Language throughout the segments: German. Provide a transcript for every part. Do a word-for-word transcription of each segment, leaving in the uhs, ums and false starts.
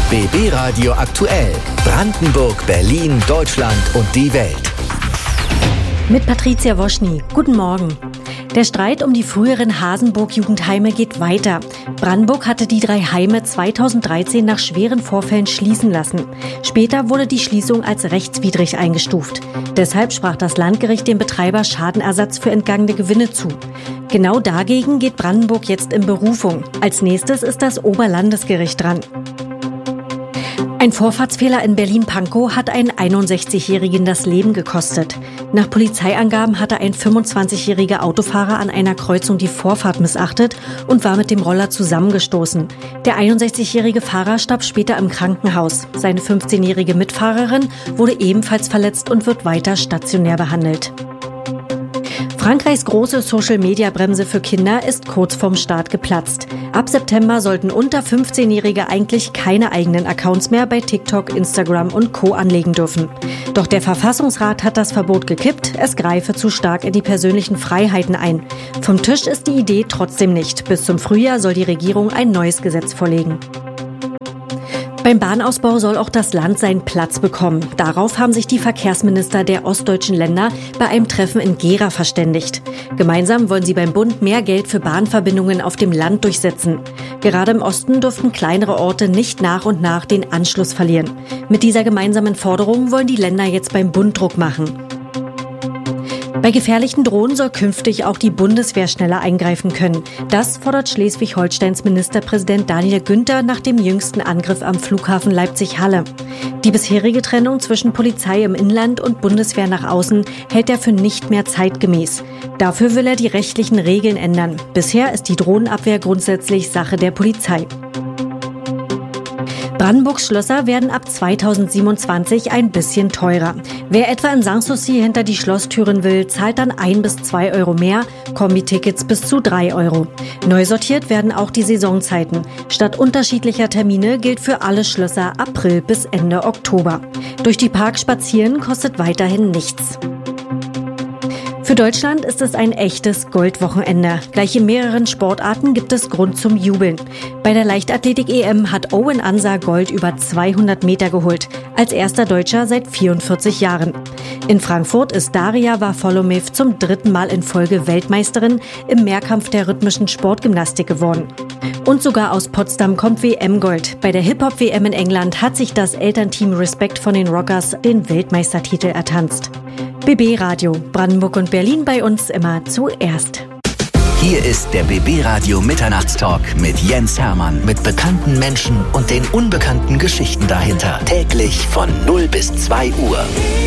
B B Radio aktuell. Brandenburg, Berlin, Deutschland und die Welt. Mit Patricia Woschny. Guten Morgen. Der Streit um die früheren Hasenburg-Jugendheime geht weiter. Brandenburg hatte die drei Heime zweitausenddreizehn nach schweren Vorfällen schließen lassen. Später wurde die Schließung als rechtswidrig eingestuft. Deshalb sprach das Landgericht dem Betreiber Schadenersatz für entgangene Gewinne zu. Genau dagegen geht Brandenburg jetzt in Berufung. Als nächstes ist das Oberlandesgericht dran. Ein Vorfahrtsfehler in Berlin-Pankow hat einen einundsechzigjährigen das Leben gekostet. Nach Polizeiangaben hatte ein fünfundzwanzigjähriger Autofahrer an einer Kreuzung die Vorfahrt missachtet und war mit dem Roller zusammengestoßen. Der einundsechzigjährige Fahrer starb später im Krankenhaus. Seine fünfzehnjährige Mitfahrerin wurde ebenfalls verletzt und wird weiter stationär behandelt. Frankreichs große Social-Media-Bremse für Kinder ist kurz vorm Start geplatzt. Ab September sollten unter fünfzehnjährige eigentlich keine eigenen Accounts mehr bei TikTok, Instagram und Co. anlegen dürfen. Doch der Verfassungsrat hat das Verbot gekippt, es greife zu stark in die persönlichen Freiheiten ein. Vom Tisch ist die Idee trotzdem nicht. Bis zum Frühjahr soll die Regierung ein neues Gesetz vorlegen. Beim Bahnausbau soll auch das Land seinen Platz bekommen. Darauf haben sich die Verkehrsminister der ostdeutschen Länder bei einem Treffen in Gera verständigt. Gemeinsam wollen sie beim Bund mehr Geld für Bahnverbindungen auf dem Land durchsetzen. Gerade im Osten dürften kleinere Orte nicht nach und nach den Anschluss verlieren. Mit dieser gemeinsamen Forderung wollen die Länder jetzt beim Bund Druck machen. Bei gefährlichen Drohnen soll künftig auch die Bundeswehr schneller eingreifen können. Das fordert Schleswig-Holsteins Ministerpräsident Daniel Günther nach dem jüngsten Angriff am Flughafen Leipzig-Halle. Die bisherige Trennung zwischen Polizei im Inland und Bundeswehr nach außen hält er für nicht mehr zeitgemäß. Dafür will er die rechtlichen Regeln ändern. Bisher ist die Drohnenabwehr grundsätzlich Sache der Polizei. Brandenburgs Schlösser werden ab zweitausendsiebenundzwanzig ein bisschen teurer. Wer etwa in Sanssouci hinter die Schlosstüren will, zahlt dann ein bis zwei Euro mehr, Kombi-Tickets bis zu drei Euro. Neu sortiert werden auch die Saisonzeiten. Statt unterschiedlicher Termine gilt für alle Schlösser April bis Ende Oktober. Durch die Parks spazieren kostet weiterhin nichts. Für Deutschland ist es ein echtes Goldwochenende. Gleich in mehreren Sportarten gibt es Grund zum Jubeln. Bei der Leichtathletik-E M hat Owen Ansa Gold über zweihundert Meter geholt, als erster Deutscher seit vierundvierzig Jahren. In Frankfurt ist Daria Varfolomew zum dritten Mal in Folge Weltmeisterin im Mehrkampf der rhythmischen Sportgymnastik geworden. Und sogar aus Potsdam kommt W M-Gold. Bei der Hip-Hop-W M in England hat sich das Elternteam Respect von den Rockers den Weltmeistertitel ertanzt. B B Radio, Brandenburg und Berlin bei uns immer zuerst. Hier ist der B B Radio Mitternachtstalk mit Jens Hermann. Mit bekannten Menschen und den unbekannten Geschichten dahinter. Täglich von null bis zwei Uhr.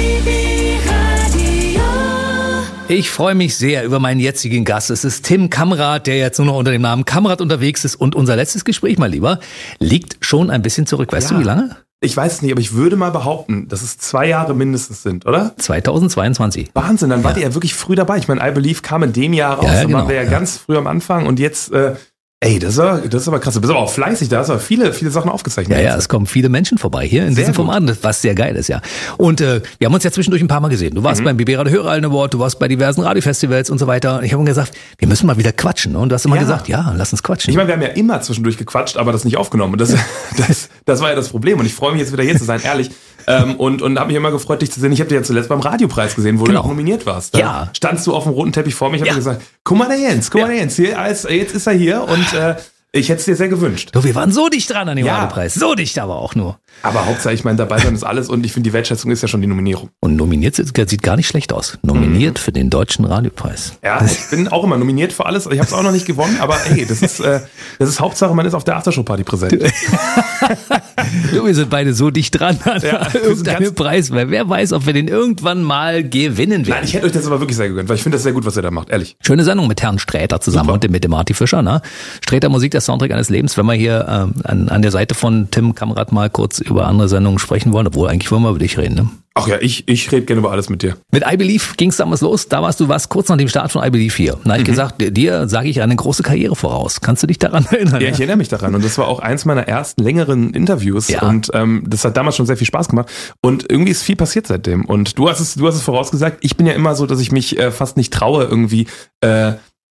Ich freue mich sehr über meinen jetzigen Gast. Es ist Tim Kamrat, der jetzt nur noch unter dem Namen Kamrat unterwegs ist. Und unser letztes Gespräch, mein Lieber, liegt schon ein bisschen zurück. Weißt ja. du, wie lange? Ich weiß es nicht, aber ich würde mal behaupten, dass es zwei Jahre mindestens sind, oder? zweitausendzweiundzwanzig. Wahnsinn, dann wart ja. ihr ja wirklich früh dabei. Ich meine, I Believe kam in dem Jahr raus, ja, ja, dann genau, waren wir ja, ja ganz früh am Anfang und jetzt, äh, ey, das ist, aber, das ist aber krass. Du bist aber auch fleißig, da hast du aber viele, viele Sachen aufgezeichnet. Ja, ja, es kommen viele Menschen vorbei hier in sehr diesem Format, was sehr geil ist, ja. Und äh, wir haben uns ja zwischendurch ein paar Mal gesehen. Du warst mhm. beim B B Radio Hörerallen Award, du warst bei diversen Radiofestivals und so weiter. Und ich habe mir gesagt, wir müssen mal wieder quatschen. Und du hast immer ja. gesagt, ja, lass uns quatschen. Ich meine, wir haben ja immer zwischendurch gequatscht, aber das nicht aufgenommen. Und das, das, das war ja das Problem. Und ich freue mich jetzt wieder hier zu sein, ehrlich. Ähm, und und habe mich immer gefreut, dich zu sehen. Ich habe dich ja zuletzt beim Radiopreis gesehen, wo genau. du auch nominiert warst. Da ja. standst du auf dem roten Teppich vor mir. Ich habe ja. dir gesagt, guck mal der Jens, guck ja. mal der Jens. Hier, als, jetzt ist er hier und äh, ich hätte es dir sehr gewünscht. Du, wir waren so dicht dran an dem ja. Radiopreis. So dicht aber auch nur. Aber Hauptsache, ich meine, dabei sein ist alles und ich finde, die Wertschätzung ist ja schon die Nominierung. Und nominiert sieht gar nicht schlecht aus. Nominiert mhm. für den Deutschen Radiopreis. Ja, ich bin auch immer nominiert für alles. Ich habe es auch noch nicht gewonnen, aber hey, das ist, äh, das ist Hauptsache, man ist auf der Aftershow-Party präsent. Du, wir sind beide so dicht dran an ja, irgendeinem Preis, weil wer weiß, ob wir den irgendwann mal gewinnen werden. Nein, ich hätte euch das aber wirklich sehr gegönnt, weil ich finde das sehr gut, was ihr da macht, ehrlich. Schöne Sendung mit Herrn Sträter zusammen Super. und mit dem Marty Fischer. Ne? Sträter Musik, der Soundtrack eines Lebens. Wenn wir hier ähm, an, an der Seite von Tim Kamrat mal kurz über andere Sendungen sprechen wollen, obwohl eigentlich wollen wir über dich reden, ne? Ach ja, ich, ich rede gerne über alles mit dir. Mit I Believe ging es damals los. Da warst du was kurz nach dem Start von I Believe hier. Da habe ich mhm. gesagt, dir sage ich eine große Karriere voraus. Kannst du dich daran erinnern? Ja, ich erinnere mich daran. Und das war auch eins meiner ersten längeren Interviews. Ja. Und ähm, das hat damals schon sehr viel Spaß gemacht. Und irgendwie ist viel passiert seitdem. Und du hast es, du hast es vorausgesagt. Ich bin ja immer so, dass ich mich äh, fast nicht traue, irgendwie äh,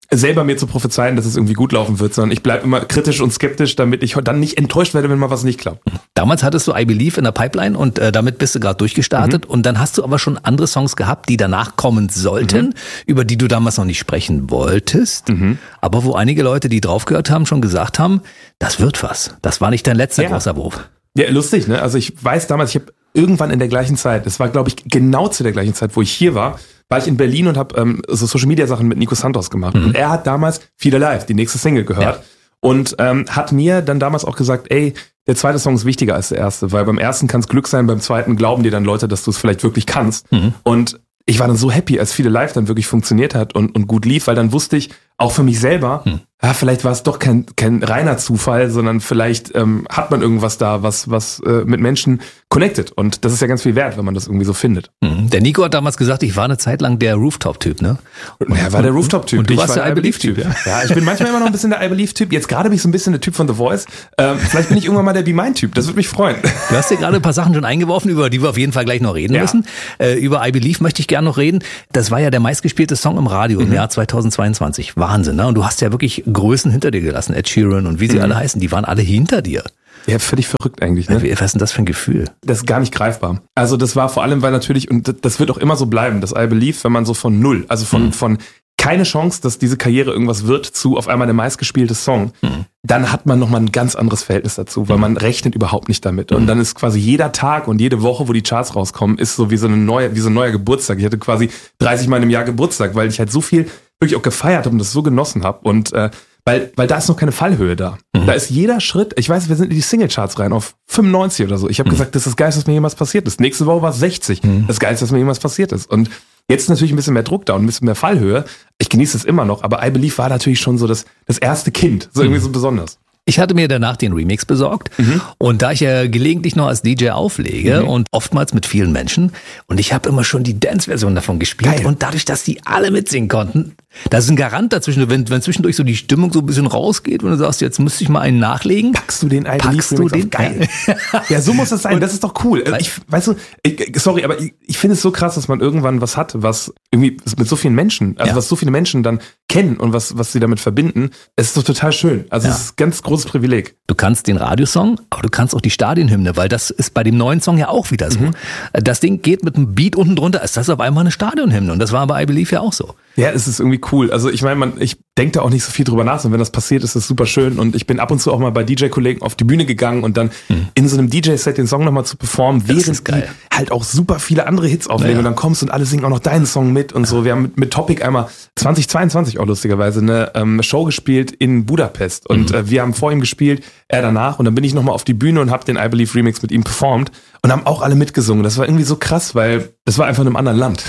selber mir zu prophezeien, dass es irgendwie gut laufen wird, sondern ich bleibe immer kritisch und skeptisch, damit ich dann nicht enttäuscht werde, wenn mal was nicht klappt. Damals hattest du I Believe in der Pipeline und äh, damit bist du gerade durchgestartet mhm. und dann hast du aber schon andere Songs gehabt, die danach kommen sollten, mhm. über die du damals noch nicht sprechen wolltest, mhm. aber wo einige Leute, die drauf gehört haben, schon gesagt haben, das wird was. Das war nicht dein letzter ja. großer Wurf. Ja, lustig, ne? Also ich weiß damals, ich habe irgendwann in der gleichen Zeit, es war glaube ich genau zu der gleichen Zeit, wo ich hier war, war ich in Berlin und habe ähm, so Social-Media-Sachen mit Nico Santos gemacht. Mhm. Und er hat damals Feel Alive, die nächste Single, gehört. Ja. Und ähm, hat mir dann damals auch gesagt, ey, der zweite Song ist wichtiger als der erste, weil beim ersten kann es Glück sein, beim zweiten glauben dir dann Leute, dass du es vielleicht wirklich kannst. Mhm. Und ich war dann so happy, als Feel Alive dann wirklich funktioniert hat und, und gut lief, weil dann wusste ich, auch für mich selber, hm. ja, vielleicht war es doch kein, kein reiner Zufall, sondern vielleicht ähm, hat man irgendwas da, was, was äh, mit Menschen connected. Und das ist ja ganz viel wert, wenn man das irgendwie so findet. Hm. Der Nico hat damals gesagt, ich war eine Zeit lang der Rooftop-Typ, ne? Und er war der Rooftop-Typ. Und du ich warst war der I Believe-Typ, ja? Ja, ich bin manchmal immer noch ein bisschen der I Believe-Typ. Jetzt gerade bin ich so ein bisschen der Typ von The Voice. Ähm, vielleicht bin ich irgendwann mal der Be Mine-Typ. Das würde mich freuen. Du hast dir gerade ein paar Sachen schon eingeworfen, über die wir auf jeden Fall gleich noch reden ja. müssen. Äh, über I Believe möchte ich gerne noch reden. Das war ja der meistgespielte Song im Radio mhm. im Jahr zweitausendzweiundzwanzig. Wahnsinn, ne? Und du hast ja wirklich Größen hinter dir gelassen, Ed Sheeran und wie sie mhm. alle heißen, die waren alle hinter dir. Ja, völlig verrückt eigentlich. Ne? Was ist denn das für ein Gefühl? Das ist gar nicht greifbar. Also das war vor allem, weil natürlich, und das wird auch immer so bleiben, das I Believe, wenn man so von null, also von, mhm. von keine Chance, dass diese Karriere irgendwas wird, zu auf einmal der meistgespielte Song, mhm. dann hat man nochmal ein ganz anderes Verhältnis dazu, weil mhm. man rechnet überhaupt nicht damit. Und mhm. dann ist quasi jeder Tag und jede Woche, wo die Charts rauskommen, ist so wie so eine neue, wie so ein neuer Geburtstag. Ich hatte quasi dreißig Mal im Jahr Geburtstag, weil ich halt so viel wirklich auch gefeiert habe und das so genossen habe. Und äh, weil, weil da ist noch keine Fallhöhe da. Mhm. Da ist jeder Schritt, ich weiß, wir sind in die Singlecharts rein, auf fünfundneunzig oder so. Ich habe mhm. gesagt, das ist das Geilste, was mir jemals passiert ist. Nächste Woche war es sechzig. Mhm. Das Geilste, was mir jemals passiert ist. Und jetzt ist natürlich ein bisschen mehr Druck da und ein bisschen mehr Fallhöhe. Ich genieße es immer noch, aber I Believe war natürlich schon so das, das erste Kind, so irgendwie mhm. so besonders. Ich hatte mir danach den Remix besorgt mhm. und da ich ja gelegentlich noch als D J auflege mhm. und oftmals mit vielen Menschen und ich habe immer schon die Dance-Version davon gespielt Geil. Und dadurch, dass die alle mitsingen konnten, da ist ein Garant dazwischen, wenn, wenn zwischendurch so die Stimmung so ein bisschen rausgeht und du sagst, jetzt müsste ich mal einen nachlegen. Packst du den I Believe Packst du den? Geil. Ja, so muss das sein, und das ist doch cool. Ich, weißt du, ich, sorry, aber ich, ich finde es so krass, dass man irgendwann was hat, was irgendwie mit so vielen Menschen, also ja. was so viele Menschen dann kennen und was, was sie damit verbinden. Es ist doch total schön. Also ja. es ist ein ganz großes Privileg. Du kannst den Radiosong, aber du kannst auch die Stadionhymne, weil das ist bei dem neuen Song ja auch wieder so. Mhm. Das Ding geht mit einem Beat unten drunter, ist das auf einmal eine Stadionhymne und das war bei I Believe ja auch so. Ja, es ist irgendwie cool. Also ich meine, man, ich denke da auch nicht so viel drüber nach, und wenn das passiert, ist das super schön und ich bin ab und zu auch mal bei D J-Kollegen auf die Bühne gegangen und dann mhm. in so einem D J-Set den Song nochmal zu performen, während die halt auch super viele andere Hits auflegen ja. und dann kommst und alle singen auch noch deinen Song mit und so. Wir haben mit, mit Topic einmal zwanzig zweiundzwanzig auch lustigerweise eine ähm, Show gespielt in Budapest und mhm. äh, wir haben vor ihm gespielt, er danach und dann bin ich nochmal auf die Bühne und habe den I Believe Remix mit ihm performt und haben auch alle mitgesungen. Das war irgendwie so krass, weil das war einfach in einem anderen Land.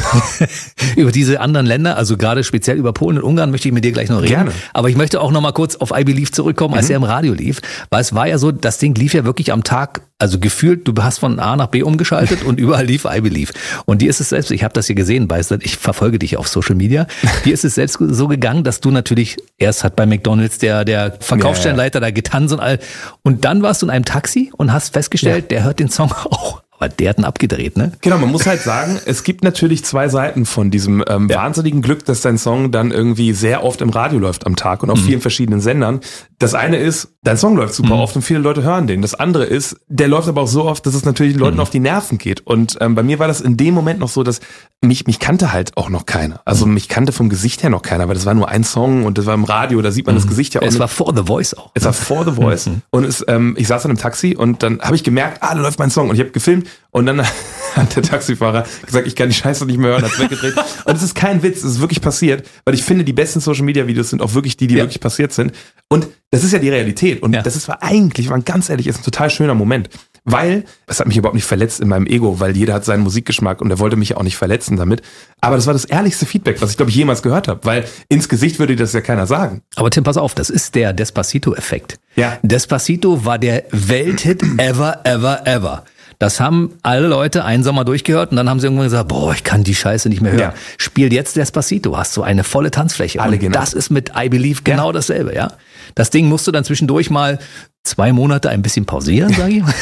Über diese anderen Länder, also gerade speziell über Polen und Ungarn möchte ich mit dir gleich noch reden. Gerne. Aber ich möchte auch noch mal kurz auf I Believe zurückkommen, als mhm. er im Radio lief. Weil es war ja so, das Ding lief ja wirklich am Tag, also gefühlt, du hast von A nach B umgeschaltet und überall lief I Believe. Und dir ist es selbst, ich habe das hier gesehen, Beister, ich verfolge dich auf Social Media, dir ist es selbst so gegangen, dass du natürlich, erst hat bei McDonald's der, der Verkaufsstellenleiter ja, ja. da getanzt und all, und dann warst du in einem Taxi und hast festgestellt, ja. der hört den Song auch. Aber der hat ihn abgedreht, ne? Genau, man muss halt sagen, es gibt natürlich zwei Seiten von diesem ähm, ja. wahnsinnigen Glück, dass dein Song dann irgendwie sehr oft im Radio läuft am Tag und auf mhm. vielen verschiedenen Sendern. Das eine ist, dein Song läuft super mhm. oft und viele Leute hören den. Das andere ist, der läuft aber auch so oft, dass es natürlich den Leuten mhm. auf die Nerven geht. Und ähm, bei mir war das in dem Moment noch so, dass mich mich kannte halt auch noch keiner. Also mich kannte vom Gesicht her noch keiner, weil das war nur ein Song und das war im Radio, da sieht man mhm. das Gesicht ja auch. Es nicht. war vor The Voice auch. Es war vor The Voice. Mhm. Und es, ähm, ich saß dann im Taxi und dann habe ich gemerkt, ah, da läuft mein Song. Und ich habe gefilmt und dann hat der Taxifahrer gesagt, ich kann die Scheiße nicht mehr hören, hat's weggedreht. Und es ist kein Witz, es ist wirklich passiert, weil ich finde, die besten Social-Media-Videos sind auch wirklich die, die ja. wirklich passiert sind. Und das ist ja die Realität. Und ja. das ist war eigentlich, war ganz ehrlich, ist ein total schöner Moment. Weil, es hat mich überhaupt nicht verletzt in meinem Ego, weil jeder hat seinen Musikgeschmack und er wollte mich ja auch nicht verletzen damit. Aber das war das ehrlichste Feedback, was ich, glaube ich, jemals gehört habe. Weil ins Gesicht würde das ja keiner sagen. Aber Tim, pass auf, das ist der Despacito-Effekt. Ja. Despacito war der Welthit ever, ever, ever. Das haben alle Leute einen Sommer durchgehört und dann haben sie irgendwann gesagt, boah, ich kann die Scheiße nicht mehr hören. Ja. Spiel jetzt Despacito, hast du eine volle Tanzfläche. Alle und genau. das ist mit I Believe genau ja. dasselbe, ja. Das Ding musst du dann zwischendurch mal zwei Monate ein bisschen pausieren, sage ich mal.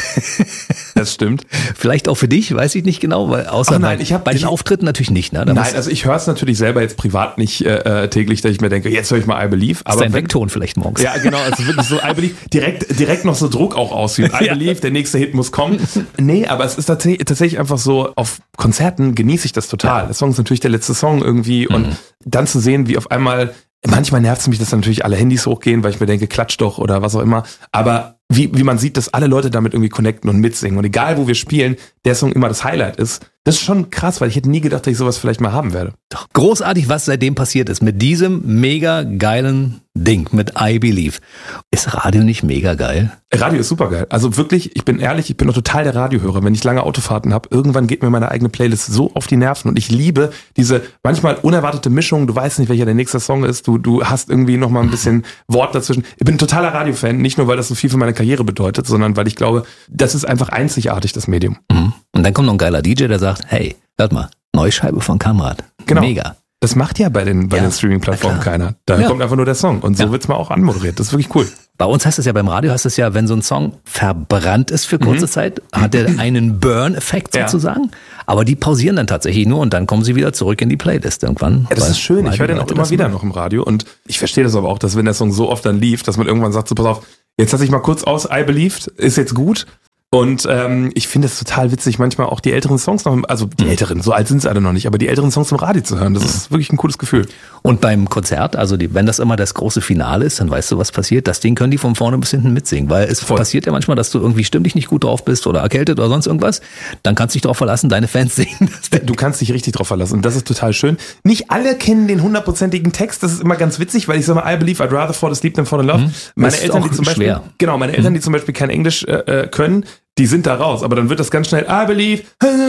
Das stimmt. Vielleicht auch für dich, weiß ich nicht genau, weil außer Ach nein, bei, ich hab, bei den ich, Auftritten natürlich nicht. Ne? Da nein, also ich höre es natürlich selber jetzt privat nicht äh, täglich, dass ich mir denke, jetzt höre ich mal I Believe. Aber ist dein Weckton vielleicht morgens. Ja, genau, also wirklich so I Believe, direkt, direkt noch so Druck auch ausüben. I Believe, ja. Der nächste Hit muss kommen. Nee, aber es ist tatsächlich, tatsächlich einfach so, auf Konzerten genieße ich das total. Ja. Der Song ist natürlich der letzte Song irgendwie mhm. und dann zu sehen, wie auf einmal, manchmal nervt es mich, dass natürlich alle Handys hochgehen, weil ich mir denke, klatsch doch oder was auch immer, aber wie, wie man sieht, dass alle Leute damit irgendwie connecten und mitsingen und egal wo wir spielen, der Song immer das Highlight ist, das ist schon krass, weil ich hätte nie gedacht, dass ich sowas vielleicht mal haben werde. Doch großartig, was seitdem passiert ist mit diesem mega geilen Ding, mit I Believe. Ist Radio nicht mega geil? Radio ist super geil. Also wirklich, ich bin ehrlich, ich bin doch total der Radiohörer. Wenn ich lange Autofahrten habe, irgendwann geht mir meine eigene Playlist so auf die Nerven und ich liebe diese manchmal unerwartete Mischung. Du weißt nicht, welcher der nächste Song ist. Du, du hast irgendwie noch mal ein bisschen Wort dazwischen. Ich bin ein totaler Radiofan, nicht nur, weil das so viel für meine Karriere bedeutet, sondern weil ich glaube, das ist einfach einzigartig, das Medium. Mhm. Und dann kommt noch ein geiler D J, der sagt, hey, hört mal, neue Scheibe von Kamrat. Genau. Mega. Das macht ja bei den, bei ja, den Streaming-Plattformen keiner. Da ja. kommt einfach nur der Song. Und so ja. wird's mal auch anmoderiert. Das ist wirklich cool. Bei uns heißt es ja, beim Radio heißt es ja, wenn so ein Song verbrannt ist für kurze mhm. Zeit, hat er einen Burn-Effekt sozusagen. Ja. Aber die pausieren dann tatsächlich nur und dann kommen sie wieder zurück in die Playlist irgendwann. Ja, das ist schön. Ich höre den auch immer wieder noch im Radio. Und ich verstehe das aber auch, dass wenn der Song so oft dann lief, dass man irgendwann sagt, so pass auf, jetzt lass ich mal kurz aus, I Believed, ist jetzt gut. Und ähm, ich finde es total witzig, manchmal auch die älteren Songs noch, also die älteren, so alt sind sie alle noch nicht, aber die älteren Songs im Radio zu hören, das ist wirklich ein cooles Gefühl. Und beim Konzert, also die, wenn das immer das große Finale ist, dann weißt du, was passiert. Das Ding können die von vorne bis hinten mitsingen, weil es Voll. passiert ja manchmal, dass du irgendwie stimmlich nicht gut drauf bist oder erkältet oder sonst irgendwas. Dann kannst du dich darauf verlassen, deine Fans singen. Du kannst dich richtig drauf verlassen und das ist total schön. Nicht alle kennen den hundertprozentigen Text, das ist immer ganz witzig, weil ich sage mal, I believe I'd rather fall asleep than fall in love. Mhm. Meine das Eltern, die zum Beispiel, schwer. genau, meine Eltern, die zum Beispiel kein Englisch äh, können, die sind da raus, aber dann wird das ganz schnell I believe,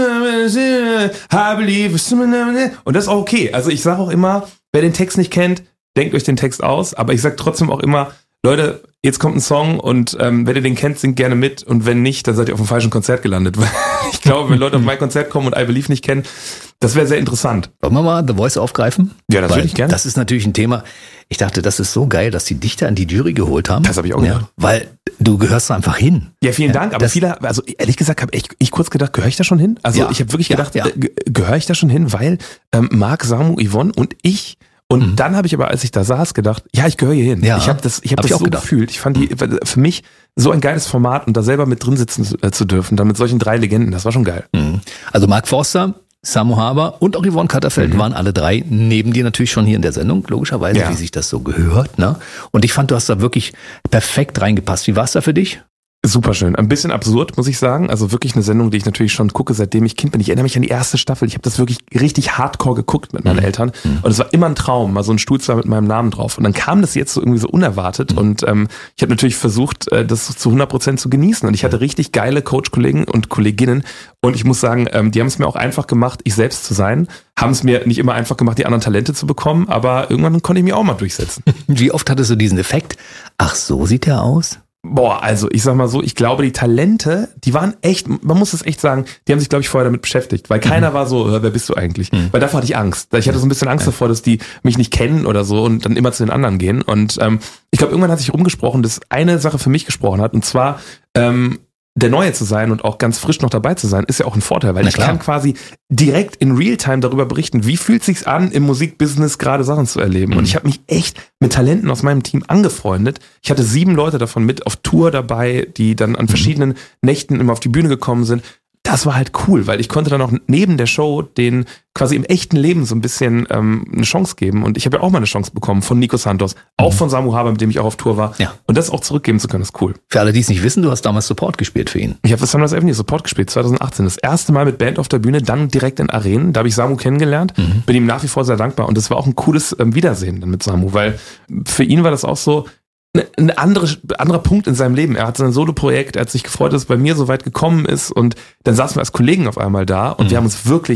I believe, und das ist auch okay. Also ich sage auch immer, wer den Text nicht kennt, denkt euch den Text aus, aber ich sage trotzdem auch immer, Leute, jetzt kommt ein Song und ähm, wenn ihr den kennt, singt gerne mit und wenn nicht, dann seid ihr auf dem falschen Konzert gelandet. Ich glaube, wenn Leute auf mein Konzert kommen und I Believe nicht kennen, das wäre sehr interessant. Wollen wir mal The Voice aufgreifen? Ja, das würde ich gerne. Das ist natürlich ein Thema. Ich dachte, das ist so geil, dass die Dichter an die Jury geholt haben. Das habe ich auch gedacht. Ja, weil du gehörst da einfach hin. Ja, vielen ja, Dank. Aber viele, also ehrlich gesagt, habe ich, ich kurz gedacht, gehöre ich da schon hin? Also ja, ich habe wirklich gedacht, ja, ja. Äh, gehöre ich da schon hin? Weil ähm, Marc, Samu, Yvonne und ich. Und mhm. dann habe ich aber, als ich da saß, gedacht, ja, ich gehöre hier hin. Ja, ich habe das, ich hab hab das ich so gedacht. gefühlt. Ich fand die für mich so ein geiles Format und da selber mit drin sitzen zu, äh, zu dürfen, dann mit solchen drei Legenden, das war schon geil. Mhm. Also Mark Forster, Samu Haber und auch Yvonne Katterfeld mhm. waren alle drei neben dir natürlich schon hier in der Sendung, logischerweise, ja. wie sich das so gehört. Ne? Und ich fand, du hast da wirklich perfekt reingepasst. Wie war es da für dich? Super schön. Ein bisschen absurd, muss ich sagen. Also wirklich eine Sendung, die ich natürlich schon gucke, seitdem ich Kind bin. Ich erinnere mich an die erste Staffel. Ich habe das wirklich richtig hardcore geguckt mit meinen mhm. Eltern. Und es war immer ein Traum, mal so ein Stuhlzimmer mit meinem Namen drauf. Und dann kam das jetzt so irgendwie so unerwartet. Mhm. Und ähm, ich habe natürlich versucht, das zu hundert Prozent zu genießen. Und ich hatte richtig geile Coach-Kollegen und Kolleginnen. Und ich muss sagen, ähm, die haben es mir auch einfach gemacht, ich selbst zu sein. Haben es mir nicht immer einfach gemacht, die anderen Talente zu bekommen. Aber irgendwann konnte ich mich auch mal durchsetzen. Wie oft hattest du diesen Effekt? Ach, so sieht er aus? Boah, also ich sag mal so, ich glaube, die Talente, die waren echt, man muss es echt sagen, die haben sich, glaube ich, vorher damit beschäftigt, weil keiner mhm. war so, wer bist du eigentlich? Mhm. Weil davor hatte ich Angst. Ich hatte so ein bisschen Angst ja. davor, dass die mich nicht kennen oder so und dann immer zu den anderen gehen. Und ähm, ich glaube, irgendwann hat sich rumgesprochen, dass eine Sache für mich gesprochen hat, und zwar ähm, der Neue zu sein und auch ganz frisch noch dabei zu sein, ist ja auch ein Vorteil, weil Na ich klar. kann quasi direkt in Realtime darüber berichten, wie fühlt sich's an, im Musikbusiness gerade Sachen zu erleben. Mhm. Und ich habe mich echt mit Talenten aus meinem Team angefreundet. Ich hatte sieben Leute davon mit auf Tour dabei, die dann an verschiedenen mhm. Nächten immer auf die Bühne gekommen sind. Das war halt cool, weil ich konnte dann auch neben der Show den quasi im echten Leben so ein bisschen ähm, eine Chance geben. Und ich habe ja auch mal eine Chance bekommen von Nico Santos, auch von Samu Haber, mit dem ich auch auf Tour war. Ja. Und das auch zurückgeben zu können, ist cool. Für alle, die es nicht wissen, du hast damals Support gespielt für ihn. Ich habe für Sunrise Avenue Support gespielt, zwanzig achtzehn. Das erste Mal mit Band auf der Bühne, dann direkt in Arenen. Da habe ich Samu kennengelernt, mhm. bin ihm nach wie vor sehr dankbar. Und das war auch ein cooles ähm, Wiedersehen dann mit Samu, weil für ihn war das auch so ein andere, anderer Punkt in seinem Leben. Er hat sein Solo-Projekt, er hat sich gefreut, dass es bei mir so weit gekommen ist, und dann saßen wir als Kollegen auf einmal da und mhm. wir haben uns wirklich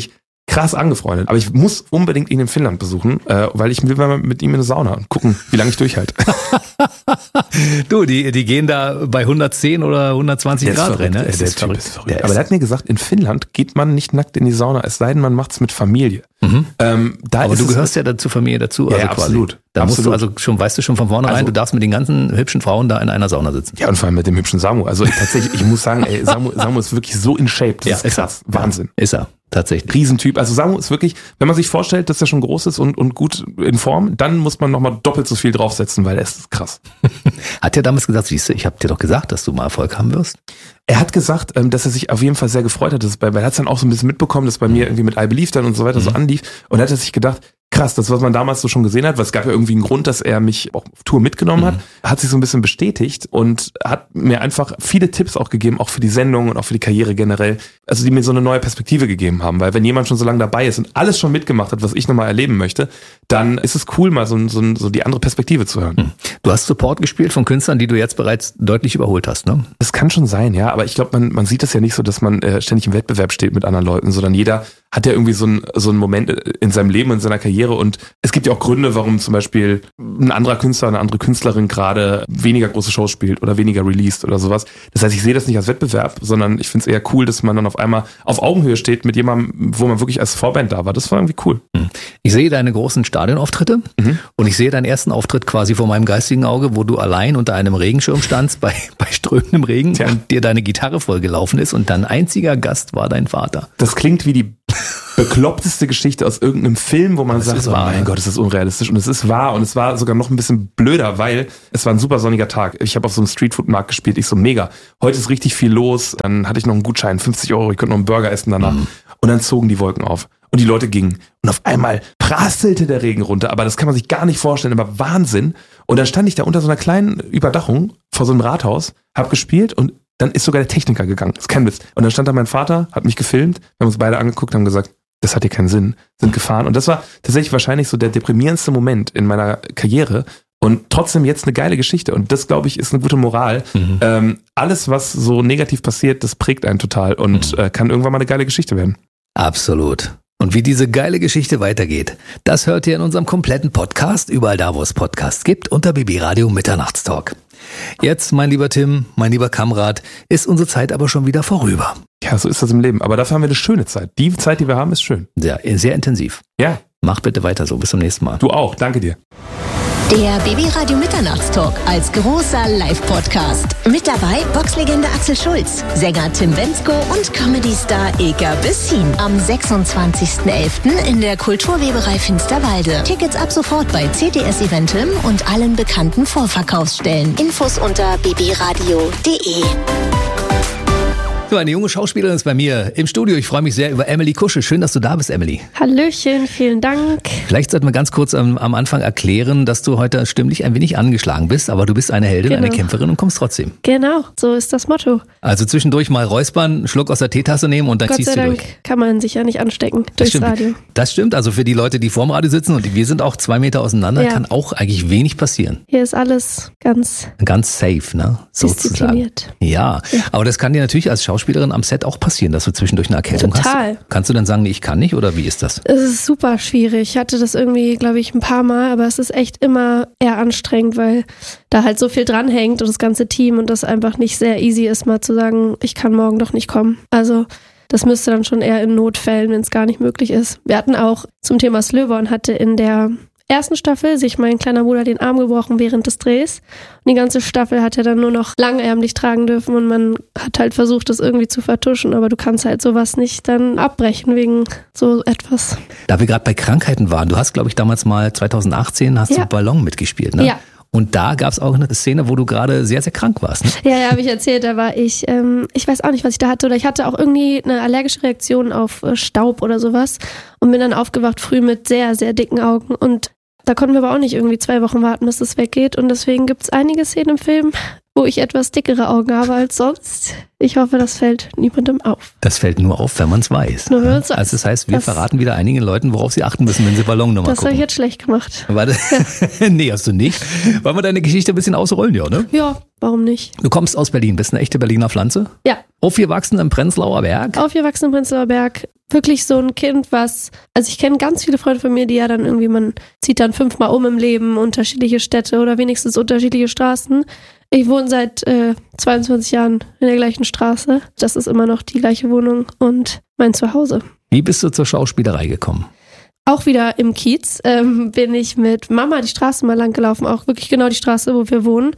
krass angefreundet. Aber ich muss unbedingt ihn in Finnland besuchen, äh, weil ich will mal mit ihm in eine Sauna und gucken, wie lange ich durchhalte. Du, die, die gehen da bei hundertzehn oder hundertzwanzig Der ist Grad rein. verrückt, Ne? ey, Es der ist Typ verrückt. ist verrückt. Der Aber ist- der hat mir gesagt, in Finnland geht man nicht nackt in die Sauna, es sei denn, man macht's mit Familie. Mhm. Ähm, da Aber ist du es- gehörst ja da zur Familie dazu. Ja, also ja, quasi. absolut. Da musst du Absolut. also schon, weißt du schon von vornherein, Also- du darfst mit den ganzen hübschen Frauen da in einer Sauna sitzen. Ja, und vor allem mit dem hübschen Samu. Also tatsächlich, ich muss sagen, ey, Samu, Samu ist wirklich so in Shape. Das ist krass. er. Wahnsinn. Ist er, tatsächlich. Riesentyp. Also Samu ist wirklich, wenn man sich vorstellt, dass er schon groß ist und, und gut in Form, dann muss man nochmal doppelt so viel draufsetzen, weil er ist krass. Hat er damals gesagt, siehst du, ich habe dir doch gesagt, dass du mal Erfolg haben wirst. Er hat gesagt, ähm, dass er sich auf jeden Fall sehr gefreut hat, dass es bei, weil er hat es dann auch so ein bisschen mitbekommen, dass bei mir irgendwie mit I Believe dann und so weiter so anlief. Und er hat sich gedacht, krass, das, was man damals so schon gesehen hat, weil es gab ja irgendwie einen Grund, dass er mich auch auf Tour mitgenommen hat, hat sich so ein bisschen bestätigt und hat mir einfach viele Tipps auch gegeben, auch für die Sendung und auch für die Karriere generell, also die mir so eine neue Perspektive gegeben haben, weil wenn jemand schon so lange dabei ist und alles schon mitgemacht hat, was ich nochmal erleben möchte, dann ist es cool, mal so, so, so die andere Perspektive zu hören. Du hast Support gespielt von Künstlern, die du jetzt bereits deutlich überholt hast, ne? Das kann schon sein, ja, aber ich glaube, man, man sieht das ja nicht so, dass man äh, ständig im Wettbewerb steht mit anderen Leuten, sondern jeder hat ja irgendwie so einen so einen Moment in seinem Leben, in seiner Karriere und es gibt ja auch Gründe, warum zum Beispiel ein anderer Künstler, eine andere Künstlerin gerade weniger große Shows spielt oder weniger released oder sowas. Das heißt, ich sehe das nicht als Wettbewerb, sondern ich finde es eher cool, dass man dann auf einmal auf Augenhöhe steht mit jemandem, wo man wirklich als Vorband da war. Das war irgendwie cool. Ich sehe deine großen Stadionauftritte Mhm. und ich sehe deinen ersten Auftritt quasi vor meinem geistigen Auge, wo du allein unter einem Regenschirm standst, bei, bei strömendem Regen Tja. und dir deine Gitarre vollgelaufen ist und dein einziger Gast war dein Vater. Das klingt wie die bekloppteste Geschichte aus irgendeinem Film, wo man Das sagt, ist oh wahr, mein ja. Gott, ist das unrealistisch. Und es ist wahr und es war sogar noch ein bisschen blöder, weil es war ein super sonniger Tag. Ich habe auf so einem Streetfood-Markt gespielt, ich so mega. Heute ist richtig viel los, dann hatte ich noch einen Gutschein, fünfzig Euro, ich konnte noch einen Burger essen danach. Mhm. Und dann zogen die Wolken auf. Und die Leute gingen. Und auf einmal prasselte der Regen runter. Aber das kann man sich gar nicht vorstellen. Aber Wahnsinn. Und dann stand ich da unter so einer kleinen Überdachung vor so einem Rathaus, hab gespielt und dann ist sogar der Techniker gegangen. Das ist kein Witz. Und dann stand da mein Vater, hat mich gefilmt, wir haben uns beide angeguckt, haben gesagt, das hat hier keinen Sinn, sind gefahren. Und das war tatsächlich wahrscheinlich so der deprimierendste Moment in meiner Karriere. Und trotzdem jetzt eine geile Geschichte. Und das, glaube ich, ist eine gute Moral. Mhm. Ähm, alles, was so negativ passiert, das prägt einen total und äh, kann irgendwann mal eine geile Geschichte werden. Absolut. Und wie diese geile Geschichte weitergeht, das hört ihr in unserem kompletten Podcast, überall da, wo es Podcasts gibt, unter B B Radio Mitternachtstalk. Jetzt, mein lieber Tim, mein lieber Kamerad, ist unsere Zeit aber schon wieder vorüber. Ja, so ist das im Leben. Aber dafür haben wir eine schöne Zeit. Die Zeit, die wir haben, ist schön. Sehr, sehr intensiv. Ja, Mach bitte weiter so. Bis zum nächsten Mal. du auch. Danke dir. Der B B Radio Mitternachtstalk als großer Live-Podcast. Mit dabei Boxlegende Axel Schulz, Sänger Tim Bendzko und Comedy-Star Ilka Bessin. Am sechsundzwanzigsten elften in der Kulturweberei Finsterwalde. Tickets ab sofort bei C T S Eventim und allen bekannten Vorverkaufsstellen. Infos unter b b radio punkt d e. So, eine junge Schauspielerin ist bei mir im Studio. Ich freue mich sehr über Emily Kusche. Schön, dass du da bist, Emily. Hallöchen, vielen Dank. Vielleicht sollten wir ganz kurz am, am Anfang erklären, dass du heute stimmlich ein wenig angeschlagen bist, aber du bist eine Heldin, Genau. eine Kämpferin und kommst trotzdem. Genau, so ist das Motto. Also zwischendurch mal räuspern, einen Schluck aus der Teetasse nehmen und dann Gott ziehst sei du Dank durch. kann man sich ja nicht anstecken Das durchs stimmt. Radio. Das stimmt. Also für die Leute, die vorm Radio sitzen und wir sind auch zwei Meter auseinander, Ja. kann auch eigentlich wenig passieren. Hier ist alles ganz Ganz safe, ne? Sozusagen. diszipliniert. Ja, aber das kann dir natürlich als Schauspielerin am Set auch passieren, dass du zwischendurch eine Erkältung Total. hast. Kannst du dann sagen, nee, ich kann nicht oder wie ist das? Es ist super schwierig. Ich hatte das irgendwie, glaube ich, ein paar Mal, aber es ist echt immer eher anstrengend, weil da halt so viel dranhängt und das ganze Team und das einfach nicht sehr easy ist, mal zu sagen, ich kann morgen doch nicht kommen. Also das müsste dann schon eher in Notfällen, wenn es gar nicht möglich ist. Wir hatten auch zum Thema Slöborn hatte in der ersten Staffel sich mein kleiner Bruder den Arm gebrochen während des Drehs. Und die ganze Staffel hat er dann nur noch langärmlich tragen dürfen und man hat halt versucht, das irgendwie zu vertuschen, aber du kannst halt sowas nicht dann abbrechen wegen so etwas. Da wir gerade bei Krankheiten waren, du hast, glaube ich, damals mal zweitausendachtzehn hast Ja. du Ballon mitgespielt, ne? Ja. Und da gab es auch eine Szene, wo du gerade sehr, sehr krank warst. Ne? Ja, ja, habe ich erzählt, da war ich, ähm, ich weiß auch nicht, was ich da hatte, oder ich hatte auch irgendwie eine allergische Reaktion auf äh, Staub oder sowas und bin dann aufgewacht früh mit sehr, sehr dicken Augen und da konnten wir aber auch nicht irgendwie zwei Wochen warten, bis das weggeht und deswegen gibt es einige Szenen im Film, wo ich etwas dickere Augen habe als sonst. Ich hoffe, das fällt niemandem auf. Das fällt nur auf, wenn man es weiß. Nur wenn man's weiß. Also das heißt, wir Das- verraten wieder einigen Leuten, worauf sie achten müssen, wenn sie Ballonnummer Das habe gucken. ich jetzt schlecht gemacht. Warte. Nee, hast du nicht. Wollen wir deine Geschichte ein bisschen ausrollen, ja, ne? Ja, warum nicht? Du kommst aus Berlin, bist eine echte Berliner Pflanze. Ja, Aufgewachsen im Prenzlauer Berg. aufgewachsen in Prenzlauer Berg, wirklich so ein Kind, was, also ich kenne ganz viele Freunde von mir, die ja dann irgendwie, man zieht dann fünfmal um im Leben, unterschiedliche Städte oder wenigstens unterschiedliche Straßen. Ich wohne seit äh, zweiundzwanzig Jahren in der gleichen Straße. Das ist immer noch die gleiche Wohnung und mein Zuhause. Wie bist du zur Schauspielerei gekommen? Auch wieder im Kiez ähm, bin ich mit Mama die Straße mal lang gelaufen, auch wirklich genau die Straße, wo wir wohnen.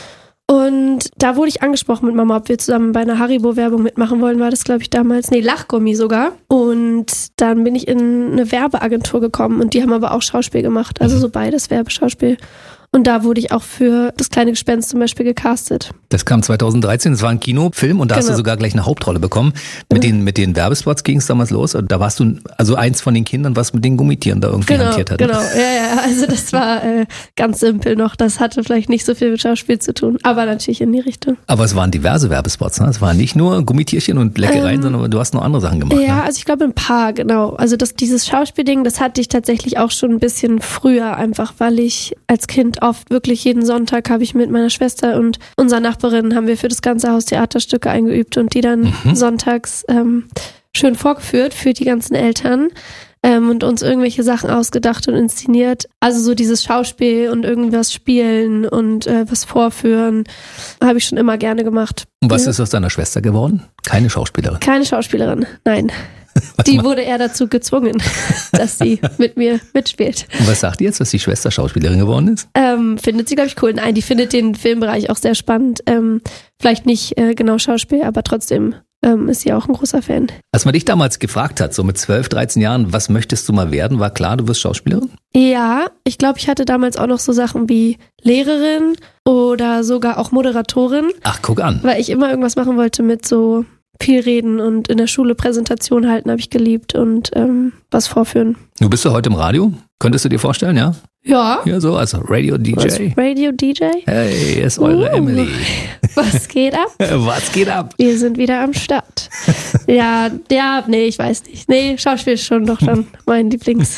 Und da wurde ich angesprochen mit Mama, ob wir zusammen bei einer Haribo-Werbung mitmachen wollen, war das, glaube ich, damals. Nee, Lachgummi sogar. Und dann bin ich in eine Werbeagentur gekommen und die haben aber auch Schauspiel gemacht. Also so beides, Werbeschauspiel. Und da wurde ich auch für Das kleine Gespenst zum Beispiel gecastet. Das kam zweitausenddreizehn, das war ein Kinofilm und da genau. hast du sogar gleich eine Hauptrolle bekommen. Mit, mhm. den, mit den Werbespots ging es damals los und da warst du also eins von den Kindern, was mit den Gummitieren da irgendwie genau, hantiert hat. Genau, ja, ja, also das war äh, ganz simpel noch. Das hatte vielleicht nicht so viel mit Schauspiel zu tun, aber natürlich in die Richtung. Aber es waren diverse Werbespots, ne? Es waren nicht nur Gummitierchen und Leckereien, ähm, sondern du hast noch andere Sachen gemacht. Ja, ne? also ich glaube ein paar, genau. Also das, dieses Schauspielding, das hatte ich tatsächlich auch schon ein bisschen früher, einfach weil ich als Kind oft wirklich jeden Sonntag habe ich mit meiner Schwester und unserer Nachbarin haben wir für das ganze Haus Theaterstücke eingeübt und die dann mhm. sonntags ähm, schön vorgeführt für die ganzen Eltern ähm, und uns irgendwelche Sachen ausgedacht und inszeniert. Also so dieses Schauspiel und irgendwas spielen und äh, was vorführen, habe ich schon immer gerne gemacht. Und was ja. ist aus deiner Schwester geworden? Keine Schauspielerin? Keine Schauspielerin, nein. Die wurde eher dazu gezwungen, dass sie mit mir mitspielt. Und was sagt die jetzt, dass die Schwester Schauspielerin geworden ist? Ähm, findet sie, glaube ich, cool. Nein, die findet den Filmbereich auch sehr spannend. Ähm, vielleicht nicht äh, genau Schauspiel, aber trotzdem ähm, ist sie auch ein großer Fan. Als man dich damals gefragt hat, so mit zwölf, dreizehn Jahren, was möchtest du mal werden, war klar, du wirst Schauspielerin? Ja, ich glaube, ich hatte damals auch noch so Sachen wie Lehrerin oder sogar auch Moderatorin. Ach, guck an. Weil ich immer irgendwas machen wollte mit so viel reden und in der Schule Präsentation halten habe ich geliebt und ähm, was vorführen. Du bist ja heute im Radio? Könntest du dir vorstellen, ja? Ja. Ja, so als Radio-D J. Als Radio-D J? Hey, hier ist eure uh, Emily. Was geht ab? Was geht ab? Wir sind wieder am Start. ja, ja, nee, ich weiß nicht. Nee, Schauspiel ist schon doch dann mein Lieblings.